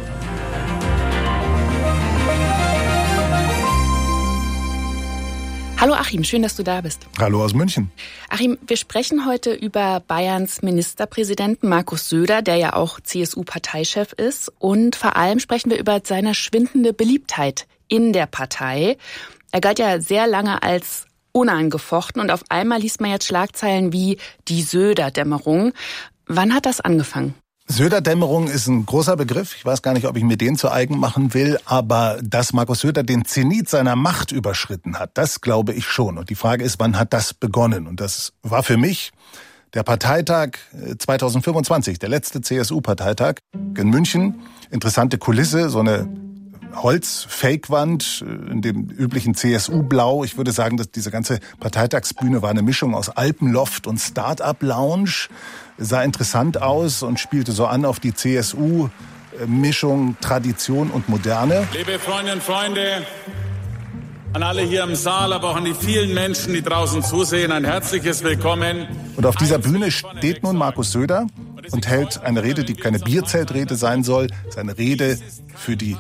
Hallo Achim, schön, dass du da bist. Hallo aus München. Achim, wir sprechen heute über Bayerns Ministerpräsidenten Markus Söder, der ja auch CSU-Parteichef ist. Und vor allem sprechen wir über seine schwindende Beliebtheit in der Partei. Er galt ja sehr lange als unangefochten und auf einmal liest man jetzt Schlagzeilen wie die Söder-Dämmerung. Wann hat das angefangen? Söder-Dämmerung ist ein großer Begriff. Ich weiß gar nicht, ob ich mir den zu eigen machen will, aber dass Markus Söder den Zenit seiner Macht überschritten hat, das glaube ich schon. Und die Frage ist, wann hat das begonnen? Und das war für mich der Parteitag 2025, der letzte CSU-Parteitag in München. Interessante Kulisse, so eine Holz-Fake-Wand in dem üblichen CSU-Blau. Ich würde sagen, dass diese ganze Parteitagsbühne war eine Mischung aus Alpenloft und Start-up-Lounge. Sah interessant aus und spielte so an auf die CSU-Mischung Tradition und Moderne. Liebe Freundinnen und Freunde, an alle hier im Saal, aber auch an die vielen Menschen, die draußen zusehen, ein herzliches Willkommen. Und auf dieser Bühne steht nun Markus Söder und hält eine Rede, die keine Bierzeltrede sein soll, seine Rede für die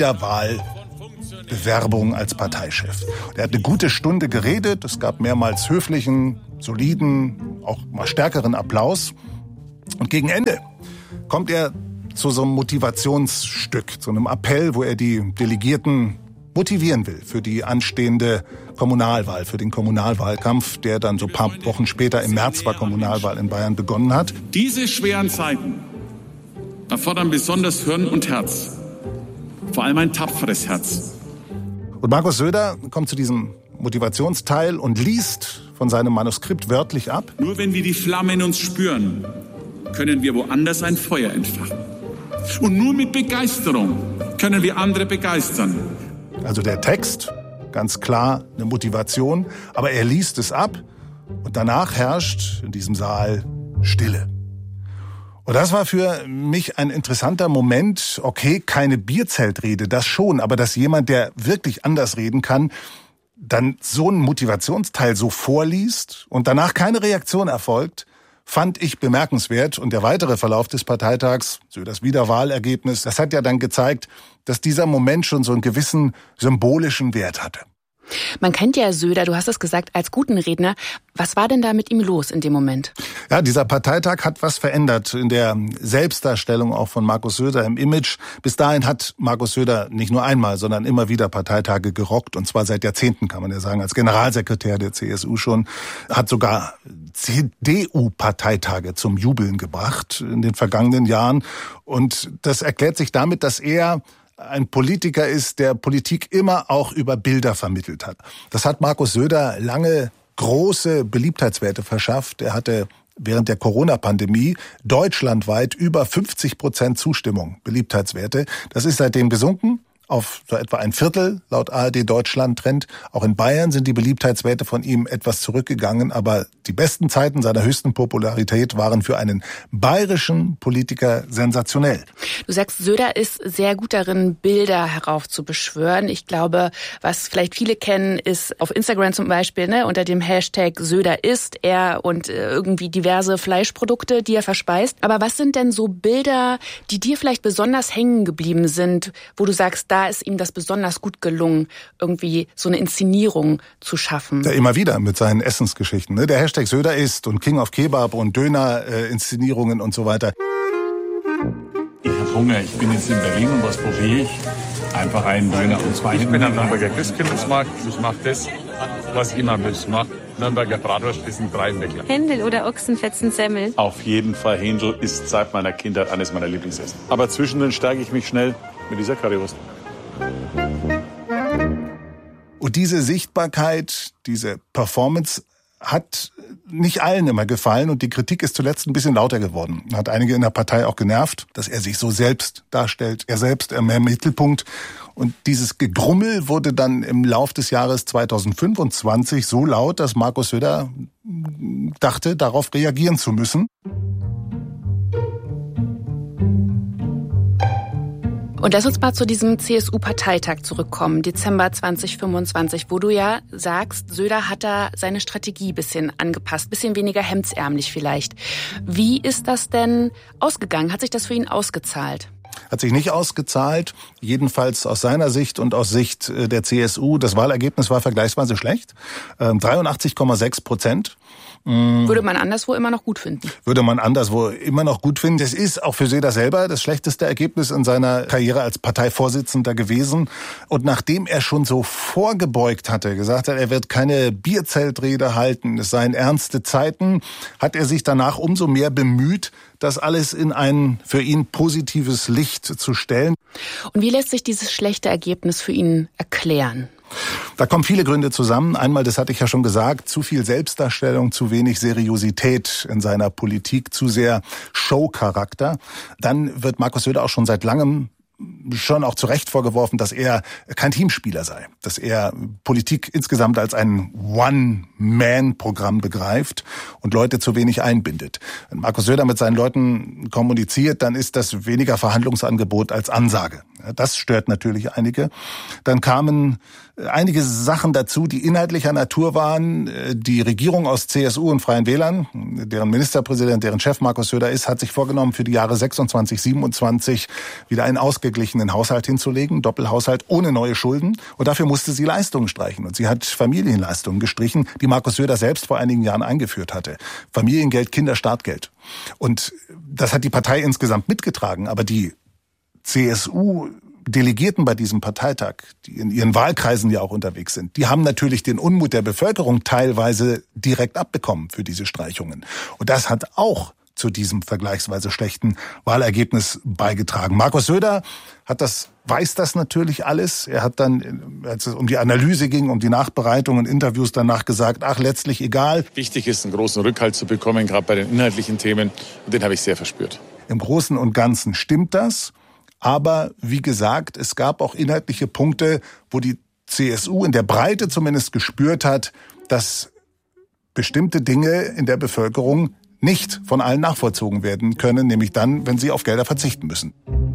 Wiederwahlbewerbung als Parteichef. Er hat eine gute Stunde geredet, es gab mehrmals höflichen, soliden, auch mal stärkeren Applaus. Und gegen Ende kommt er zu so einem Motivationsstück, zu einem Appell, wo er die Delegierten motivieren will für die anstehende Kommunalwahl, für den Kommunalwahlkampf, der dann so ein paar Wochen später im März war Kommunalwahl in Bayern begonnen hat. Diese schweren Zeiten erfordern besonders Hirn und Herz, vor allem ein tapferes Herz. Und Markus Söder kommt zu diesem Motivationsteil und liest von seinem Manuskript wörtlich ab. Nur wenn wir die Flamme in uns spüren, können wir woanders ein Feuer entfachen. Und nur mit Begeisterung können wir andere begeistern. Also der Text, ganz klar eine Motivation, aber er liest es ab und danach herrscht in diesem Saal Stille. Und das war für mich ein interessanter Moment. Okay, keine Bierzeltrede, das schon, aber dass jemand, der wirklich anders reden kann, dann so einen Motivationsteil so vorliest und danach keine Reaktion erfolgt, fand ich bemerkenswert. Und der weitere Verlauf des Parteitags, so das Wiederwahlergebnis, das hat ja dann gezeigt, dass dieser Moment schon so einen gewissen symbolischen Wert hatte. Man kennt ja Söder, du hast es gesagt, als guten Redner. Was war denn da mit ihm los in dem Moment? Ja, dieser Parteitag hat was verändert in der Selbstdarstellung auch von Markus Söder im Image. Bis dahin hat Markus Söder nicht nur einmal, sondern immer wieder Parteitage gerockt. Und zwar seit Jahrzehnten, kann man ja sagen, als Generalsekretär der CSU schon. Hat sogar CDU-Parteitage zum Jubeln gebracht in den vergangenen Jahren. Und das erklärt sich damit, dass er ein Politiker ist, der Politik immer auch über Bilder vermittelt hat. Das hat Markus Söder lange große Beliebtheitswerte verschafft. Er hatte während der Corona-Pandemie deutschlandweit über 50% Zustimmung, Beliebtheitswerte. Das ist seitdem gesunken auf so etwa ein Viertel laut ARD Deutschland Trend. Auch in Bayern sind die Beliebtheitswerte von ihm etwas zurückgegangen, aber die besten Zeiten seiner höchsten Popularität waren für einen bayerischen Politiker sensationell. Du sagst, Söder ist sehr gut darin, Bilder heraufzubeschwören. Ich glaube, was vielleicht viele kennen, ist auf Instagram zum Beispiel, unter dem Hashtag Söder isst er und irgendwie diverse Fleischprodukte, die er verspeist. Aber was sind denn so Bilder, die dir vielleicht besonders hängen geblieben sind, wo du sagst, da ist ihm das besonders gut gelungen, irgendwie so eine Inszenierung zu schaffen? Ja, immer wieder mit seinen Essensgeschichten. Der Hashtag Söder isst und King of Kebab und Döner-Inszenierungen und so weiter. Ich habe Hunger, ich bin jetzt in Berlin und was probiere ich? Einfach einen Döner und zwei. Ich bin am Nürnberger Christkindlesmarkt, ich mache das, was ich immer mache. Nürnberger Bratwurst ist ein Dreiwäckler. Händel oder Ochsenfetzensemmel? Auf jeden Fall Händel ist seit meiner Kindheit eines meiner Lieblingsessen. Aber zwischendrin steige ich mich schnell mit dieser Currywurst. Und diese Sichtbarkeit, diese Performance hat nicht allen immer gefallen und die Kritik ist zuletzt ein bisschen lauter geworden. Hat einige in der Partei auch genervt, dass er sich so selbst darstellt, er selbst im Mittelpunkt. Und dieses Gegrummel wurde dann im Lauf des Jahres 2025 so laut, dass Markus Söder dachte, darauf reagieren zu müssen. Und lass uns mal zu diesem CSU-Parteitag zurückkommen, Dezember 2025, wo du ja sagst, Söder hat da seine Strategie ein bisschen angepasst, ein bisschen weniger hemdsärmlich vielleicht. Wie ist das denn ausgegangen? Hat sich das für ihn ausgezahlt? Hat sich nicht ausgezahlt, jedenfalls aus seiner Sicht und aus Sicht der CSU. Das Wahlergebnis war vergleichsweise schlecht, 83,6%. Würde man anderswo immer noch gut finden? Würde man anderswo immer noch gut finden. Das ist auch für Söder selber das schlechteste Ergebnis in seiner Karriere als Parteivorsitzender gewesen. Und nachdem er schon so vorgebeugt hatte, gesagt hat, er wird keine Bierzeltrede halten, es seien ernste Zeiten, hat er sich danach umso mehr bemüht, das alles in ein für ihn positives Licht zu stellen. Und wie lässt sich dieses schlechte Ergebnis für ihn erklären? Da kommen viele Gründe zusammen. Einmal, das hatte ich ja schon gesagt, zu viel Selbstdarstellung, zu wenig Seriosität in seiner Politik, zu sehr Showcharakter. Dann wird Markus Söder auch schon seit langem schon auch zu Recht vorgeworfen, dass er kein Teamspieler sei, dass er Politik insgesamt als ein One-Man-Programm begreift und Leute zu wenig einbindet. Wenn Markus Söder mit seinen Leuten kommuniziert, dann ist das weniger Verhandlungsangebot als Ansage. Das stört natürlich einige. Dann kamen einige Sachen dazu, die inhaltlicher Natur waren. Die Regierung aus CSU und Freien Wählern, deren Ministerpräsident, deren Chef Markus Söder ist, hat sich vorgenommen, für die Jahre 26, 27 wieder einen ausgeglichenen Haushalt hinzulegen, Doppelhaushalt ohne neue Schulden. Und dafür musste sie Leistungen streichen. Und sie hat Familienleistungen gestrichen, die Markus Söder selbst vor einigen Jahren eingeführt hatte. Familiengeld, Kinderstartgeld. Und das hat die Partei insgesamt mitgetragen. Aber die CSU-Delegierten bei diesem Parteitag, die in ihren Wahlkreisen ja auch unterwegs sind, die haben natürlich den Unmut der Bevölkerung teilweise direkt abbekommen für diese Streichungen. Und das hat auch zu diesem vergleichsweise schlechten Wahlergebnis beigetragen. Markus Söder weiß das natürlich alles. Er hat dann, als es um die Analyse ging, um die Nachbereitung und Interviews danach gesagt, letztlich egal. Wichtig ist, einen großen Rückhalt zu bekommen, gerade bei den inhaltlichen Themen. Und den habe ich sehr verspürt. Im Großen und Ganzen stimmt das. Aber wie gesagt, es gab auch inhaltliche Punkte, wo die CSU in der Breite zumindest gespürt hat, dass bestimmte Dinge in der Bevölkerung nicht von allen nachvollzogen werden können, nämlich dann, wenn sie auf Gelder verzichten müssen.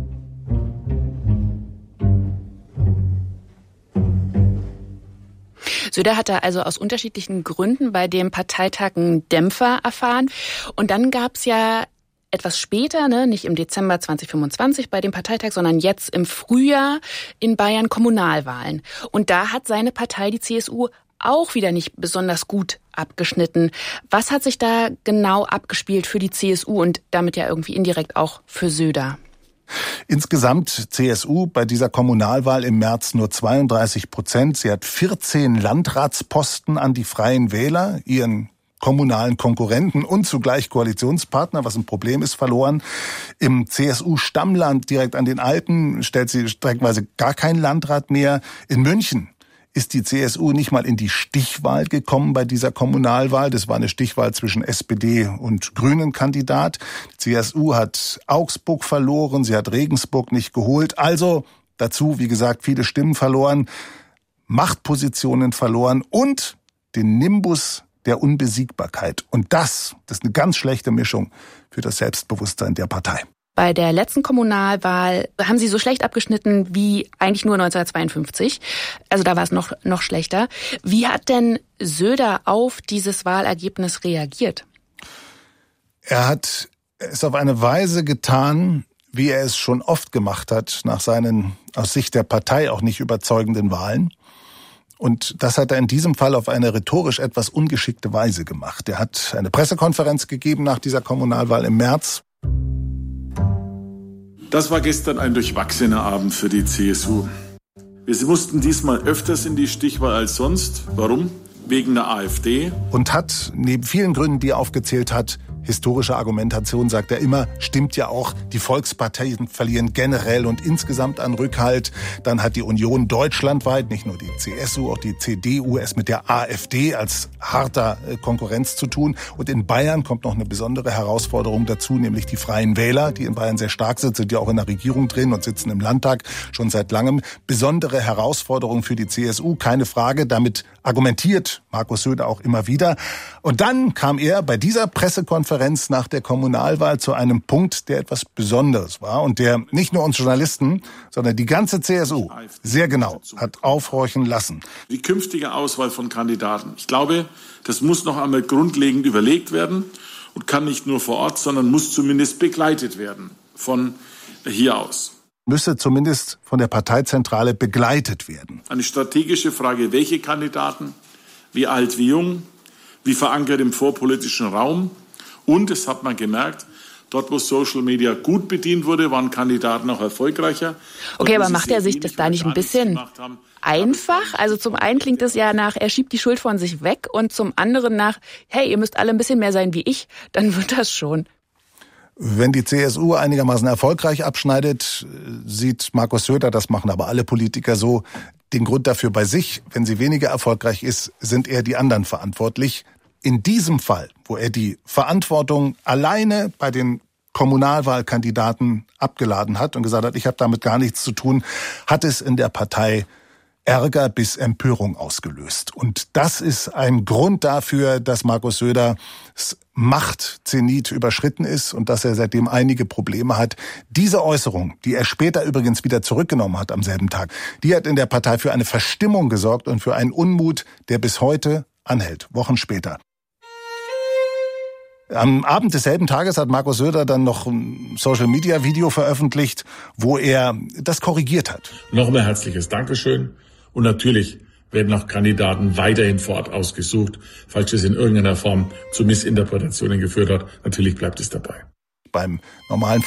Söder hatte also aus unterschiedlichen Gründen bei dem Parteitag einen Dämpfer erfahren. Und dann gab es ja etwas später, nicht im Dezember 2025 bei dem Parteitag, sondern jetzt im Frühjahr in Bayern Kommunalwahlen. Und da hat seine Partei, die CSU, auch wieder nicht besonders gut abgeschnitten. Was hat sich da genau abgespielt für die CSU und damit ja irgendwie indirekt auch für Söder? Insgesamt CSU bei dieser Kommunalwahl im März nur 32%. Sie hat 14 Landratsposten an die Freien Wähler, ihren kommunalen Konkurrenten und zugleich Koalitionspartner, was ein Problem ist, verloren. Im CSU-Stammland direkt an den Alpen stellt sie streckenweise gar keinen Landrat mehr. In München ist die CSU nicht mal in die Stichwahl gekommen bei dieser Kommunalwahl. Das war eine Stichwahl zwischen SPD und Grünen-Kandidat. Die CSU hat Augsburg verloren, sie hat Regensburg nicht geholt. Also dazu, wie gesagt, viele Stimmen verloren, Machtpositionen verloren und den Nimbus der Unbesiegbarkeit. Und das ist eine ganz schlechte Mischung für das Selbstbewusstsein der Partei. Bei der letzten Kommunalwahl haben sie so schlecht abgeschnitten wie eigentlich nur 1952. Also da war es noch schlechter. Wie hat denn Söder auf dieses Wahlergebnis reagiert? Er hat es auf eine Weise getan, wie er es schon oft gemacht hat, nach seinen aus Sicht der Partei auch nicht überzeugenden Wahlen. Und das hat er in diesem Fall auf eine rhetorisch etwas ungeschickte Weise gemacht. Er hat eine Pressekonferenz gegeben nach dieser Kommunalwahl im März. Das war gestern ein durchwachsener Abend für die CSU. Wir mussten diesmal öfters in die Stichwahl als sonst. Warum? Wegen der AfD. Und hat neben vielen Gründen, die er aufgezählt hat, historische Argumentation, sagt er immer, stimmt ja auch, die Volksparteien verlieren generell und insgesamt an Rückhalt. Dann hat die Union deutschlandweit, nicht nur die CSU, auch die CDU, es mit der AfD als harter Konkurrenz zu tun. Und in Bayern kommt noch eine besondere Herausforderung dazu, nämlich die Freien Wähler, die in Bayern sehr stark sind ja auch in der Regierung drin und sitzen im Landtag schon seit langem. Besondere Herausforderung für die CSU, keine Frage. Damit argumentiert Markus Söder auch immer wieder. Und dann kam er bei dieser Pressekonferenz nach der Kommunalwahl zu einem Punkt, der etwas Besonderes war und der nicht nur uns Journalisten, sondern die ganze CSU sehr genau hat aufhorchen lassen. Die künftige Auswahl von Kandidaten. Ich glaube, das muss noch einmal grundlegend überlegt werden und kann nicht nur vor Ort, sondern muss zumindest begleitet werden von hier aus. Müsse zumindest von der Parteizentrale begleitet werden. Eine strategische Frage, welche Kandidaten, wie alt, wie jung, wie verankert im vorpolitischen Raum. Und, das hat man gemerkt, dort, wo Social Media gut bedient wurde, waren Kandidaten auch erfolgreicher. Okay, aber macht er sich das da nicht ein bisschen einfach? Also zum einen klingt es ja nach, er schiebt die Schuld von sich weg und zum anderen nach, hey, ihr müsst alle ein bisschen mehr sein wie ich, dann wird das schon. Wenn die CSU einigermaßen erfolgreich abschneidet, sieht Markus Söder, das machen aber alle Politiker so, den Grund dafür bei sich. Wenn sie weniger erfolgreich ist, sind eher die anderen verantwortlich. In diesem Fall, wo er die Verantwortung alleine bei den Kommunalwahlkandidaten abgeladen hat und gesagt hat, ich habe damit gar nichts zu tun, hat es in der Partei Ärger bis Empörung ausgelöst. Und das ist ein Grund dafür, dass Markus Söders Machtzenit überschritten ist und dass er seitdem einige Probleme hat. Diese Äußerung, die er später übrigens wieder zurückgenommen hat am selben Tag, die hat in der Partei für eine Verstimmung gesorgt und für einen Unmut, der bis heute anhält, Wochen später. Am Abend desselben Tages hat Markus Söder dann noch ein Social-Media-Video veröffentlicht, wo er das korrigiert hat. Nochmal herzliches Dankeschön. Und natürlich werden auch Kandidaten weiterhin vor Ort ausgesucht, falls es in irgendeiner Form zu Missinterpretationen geführt hat. Natürlich bleibt es dabei. Beim normalen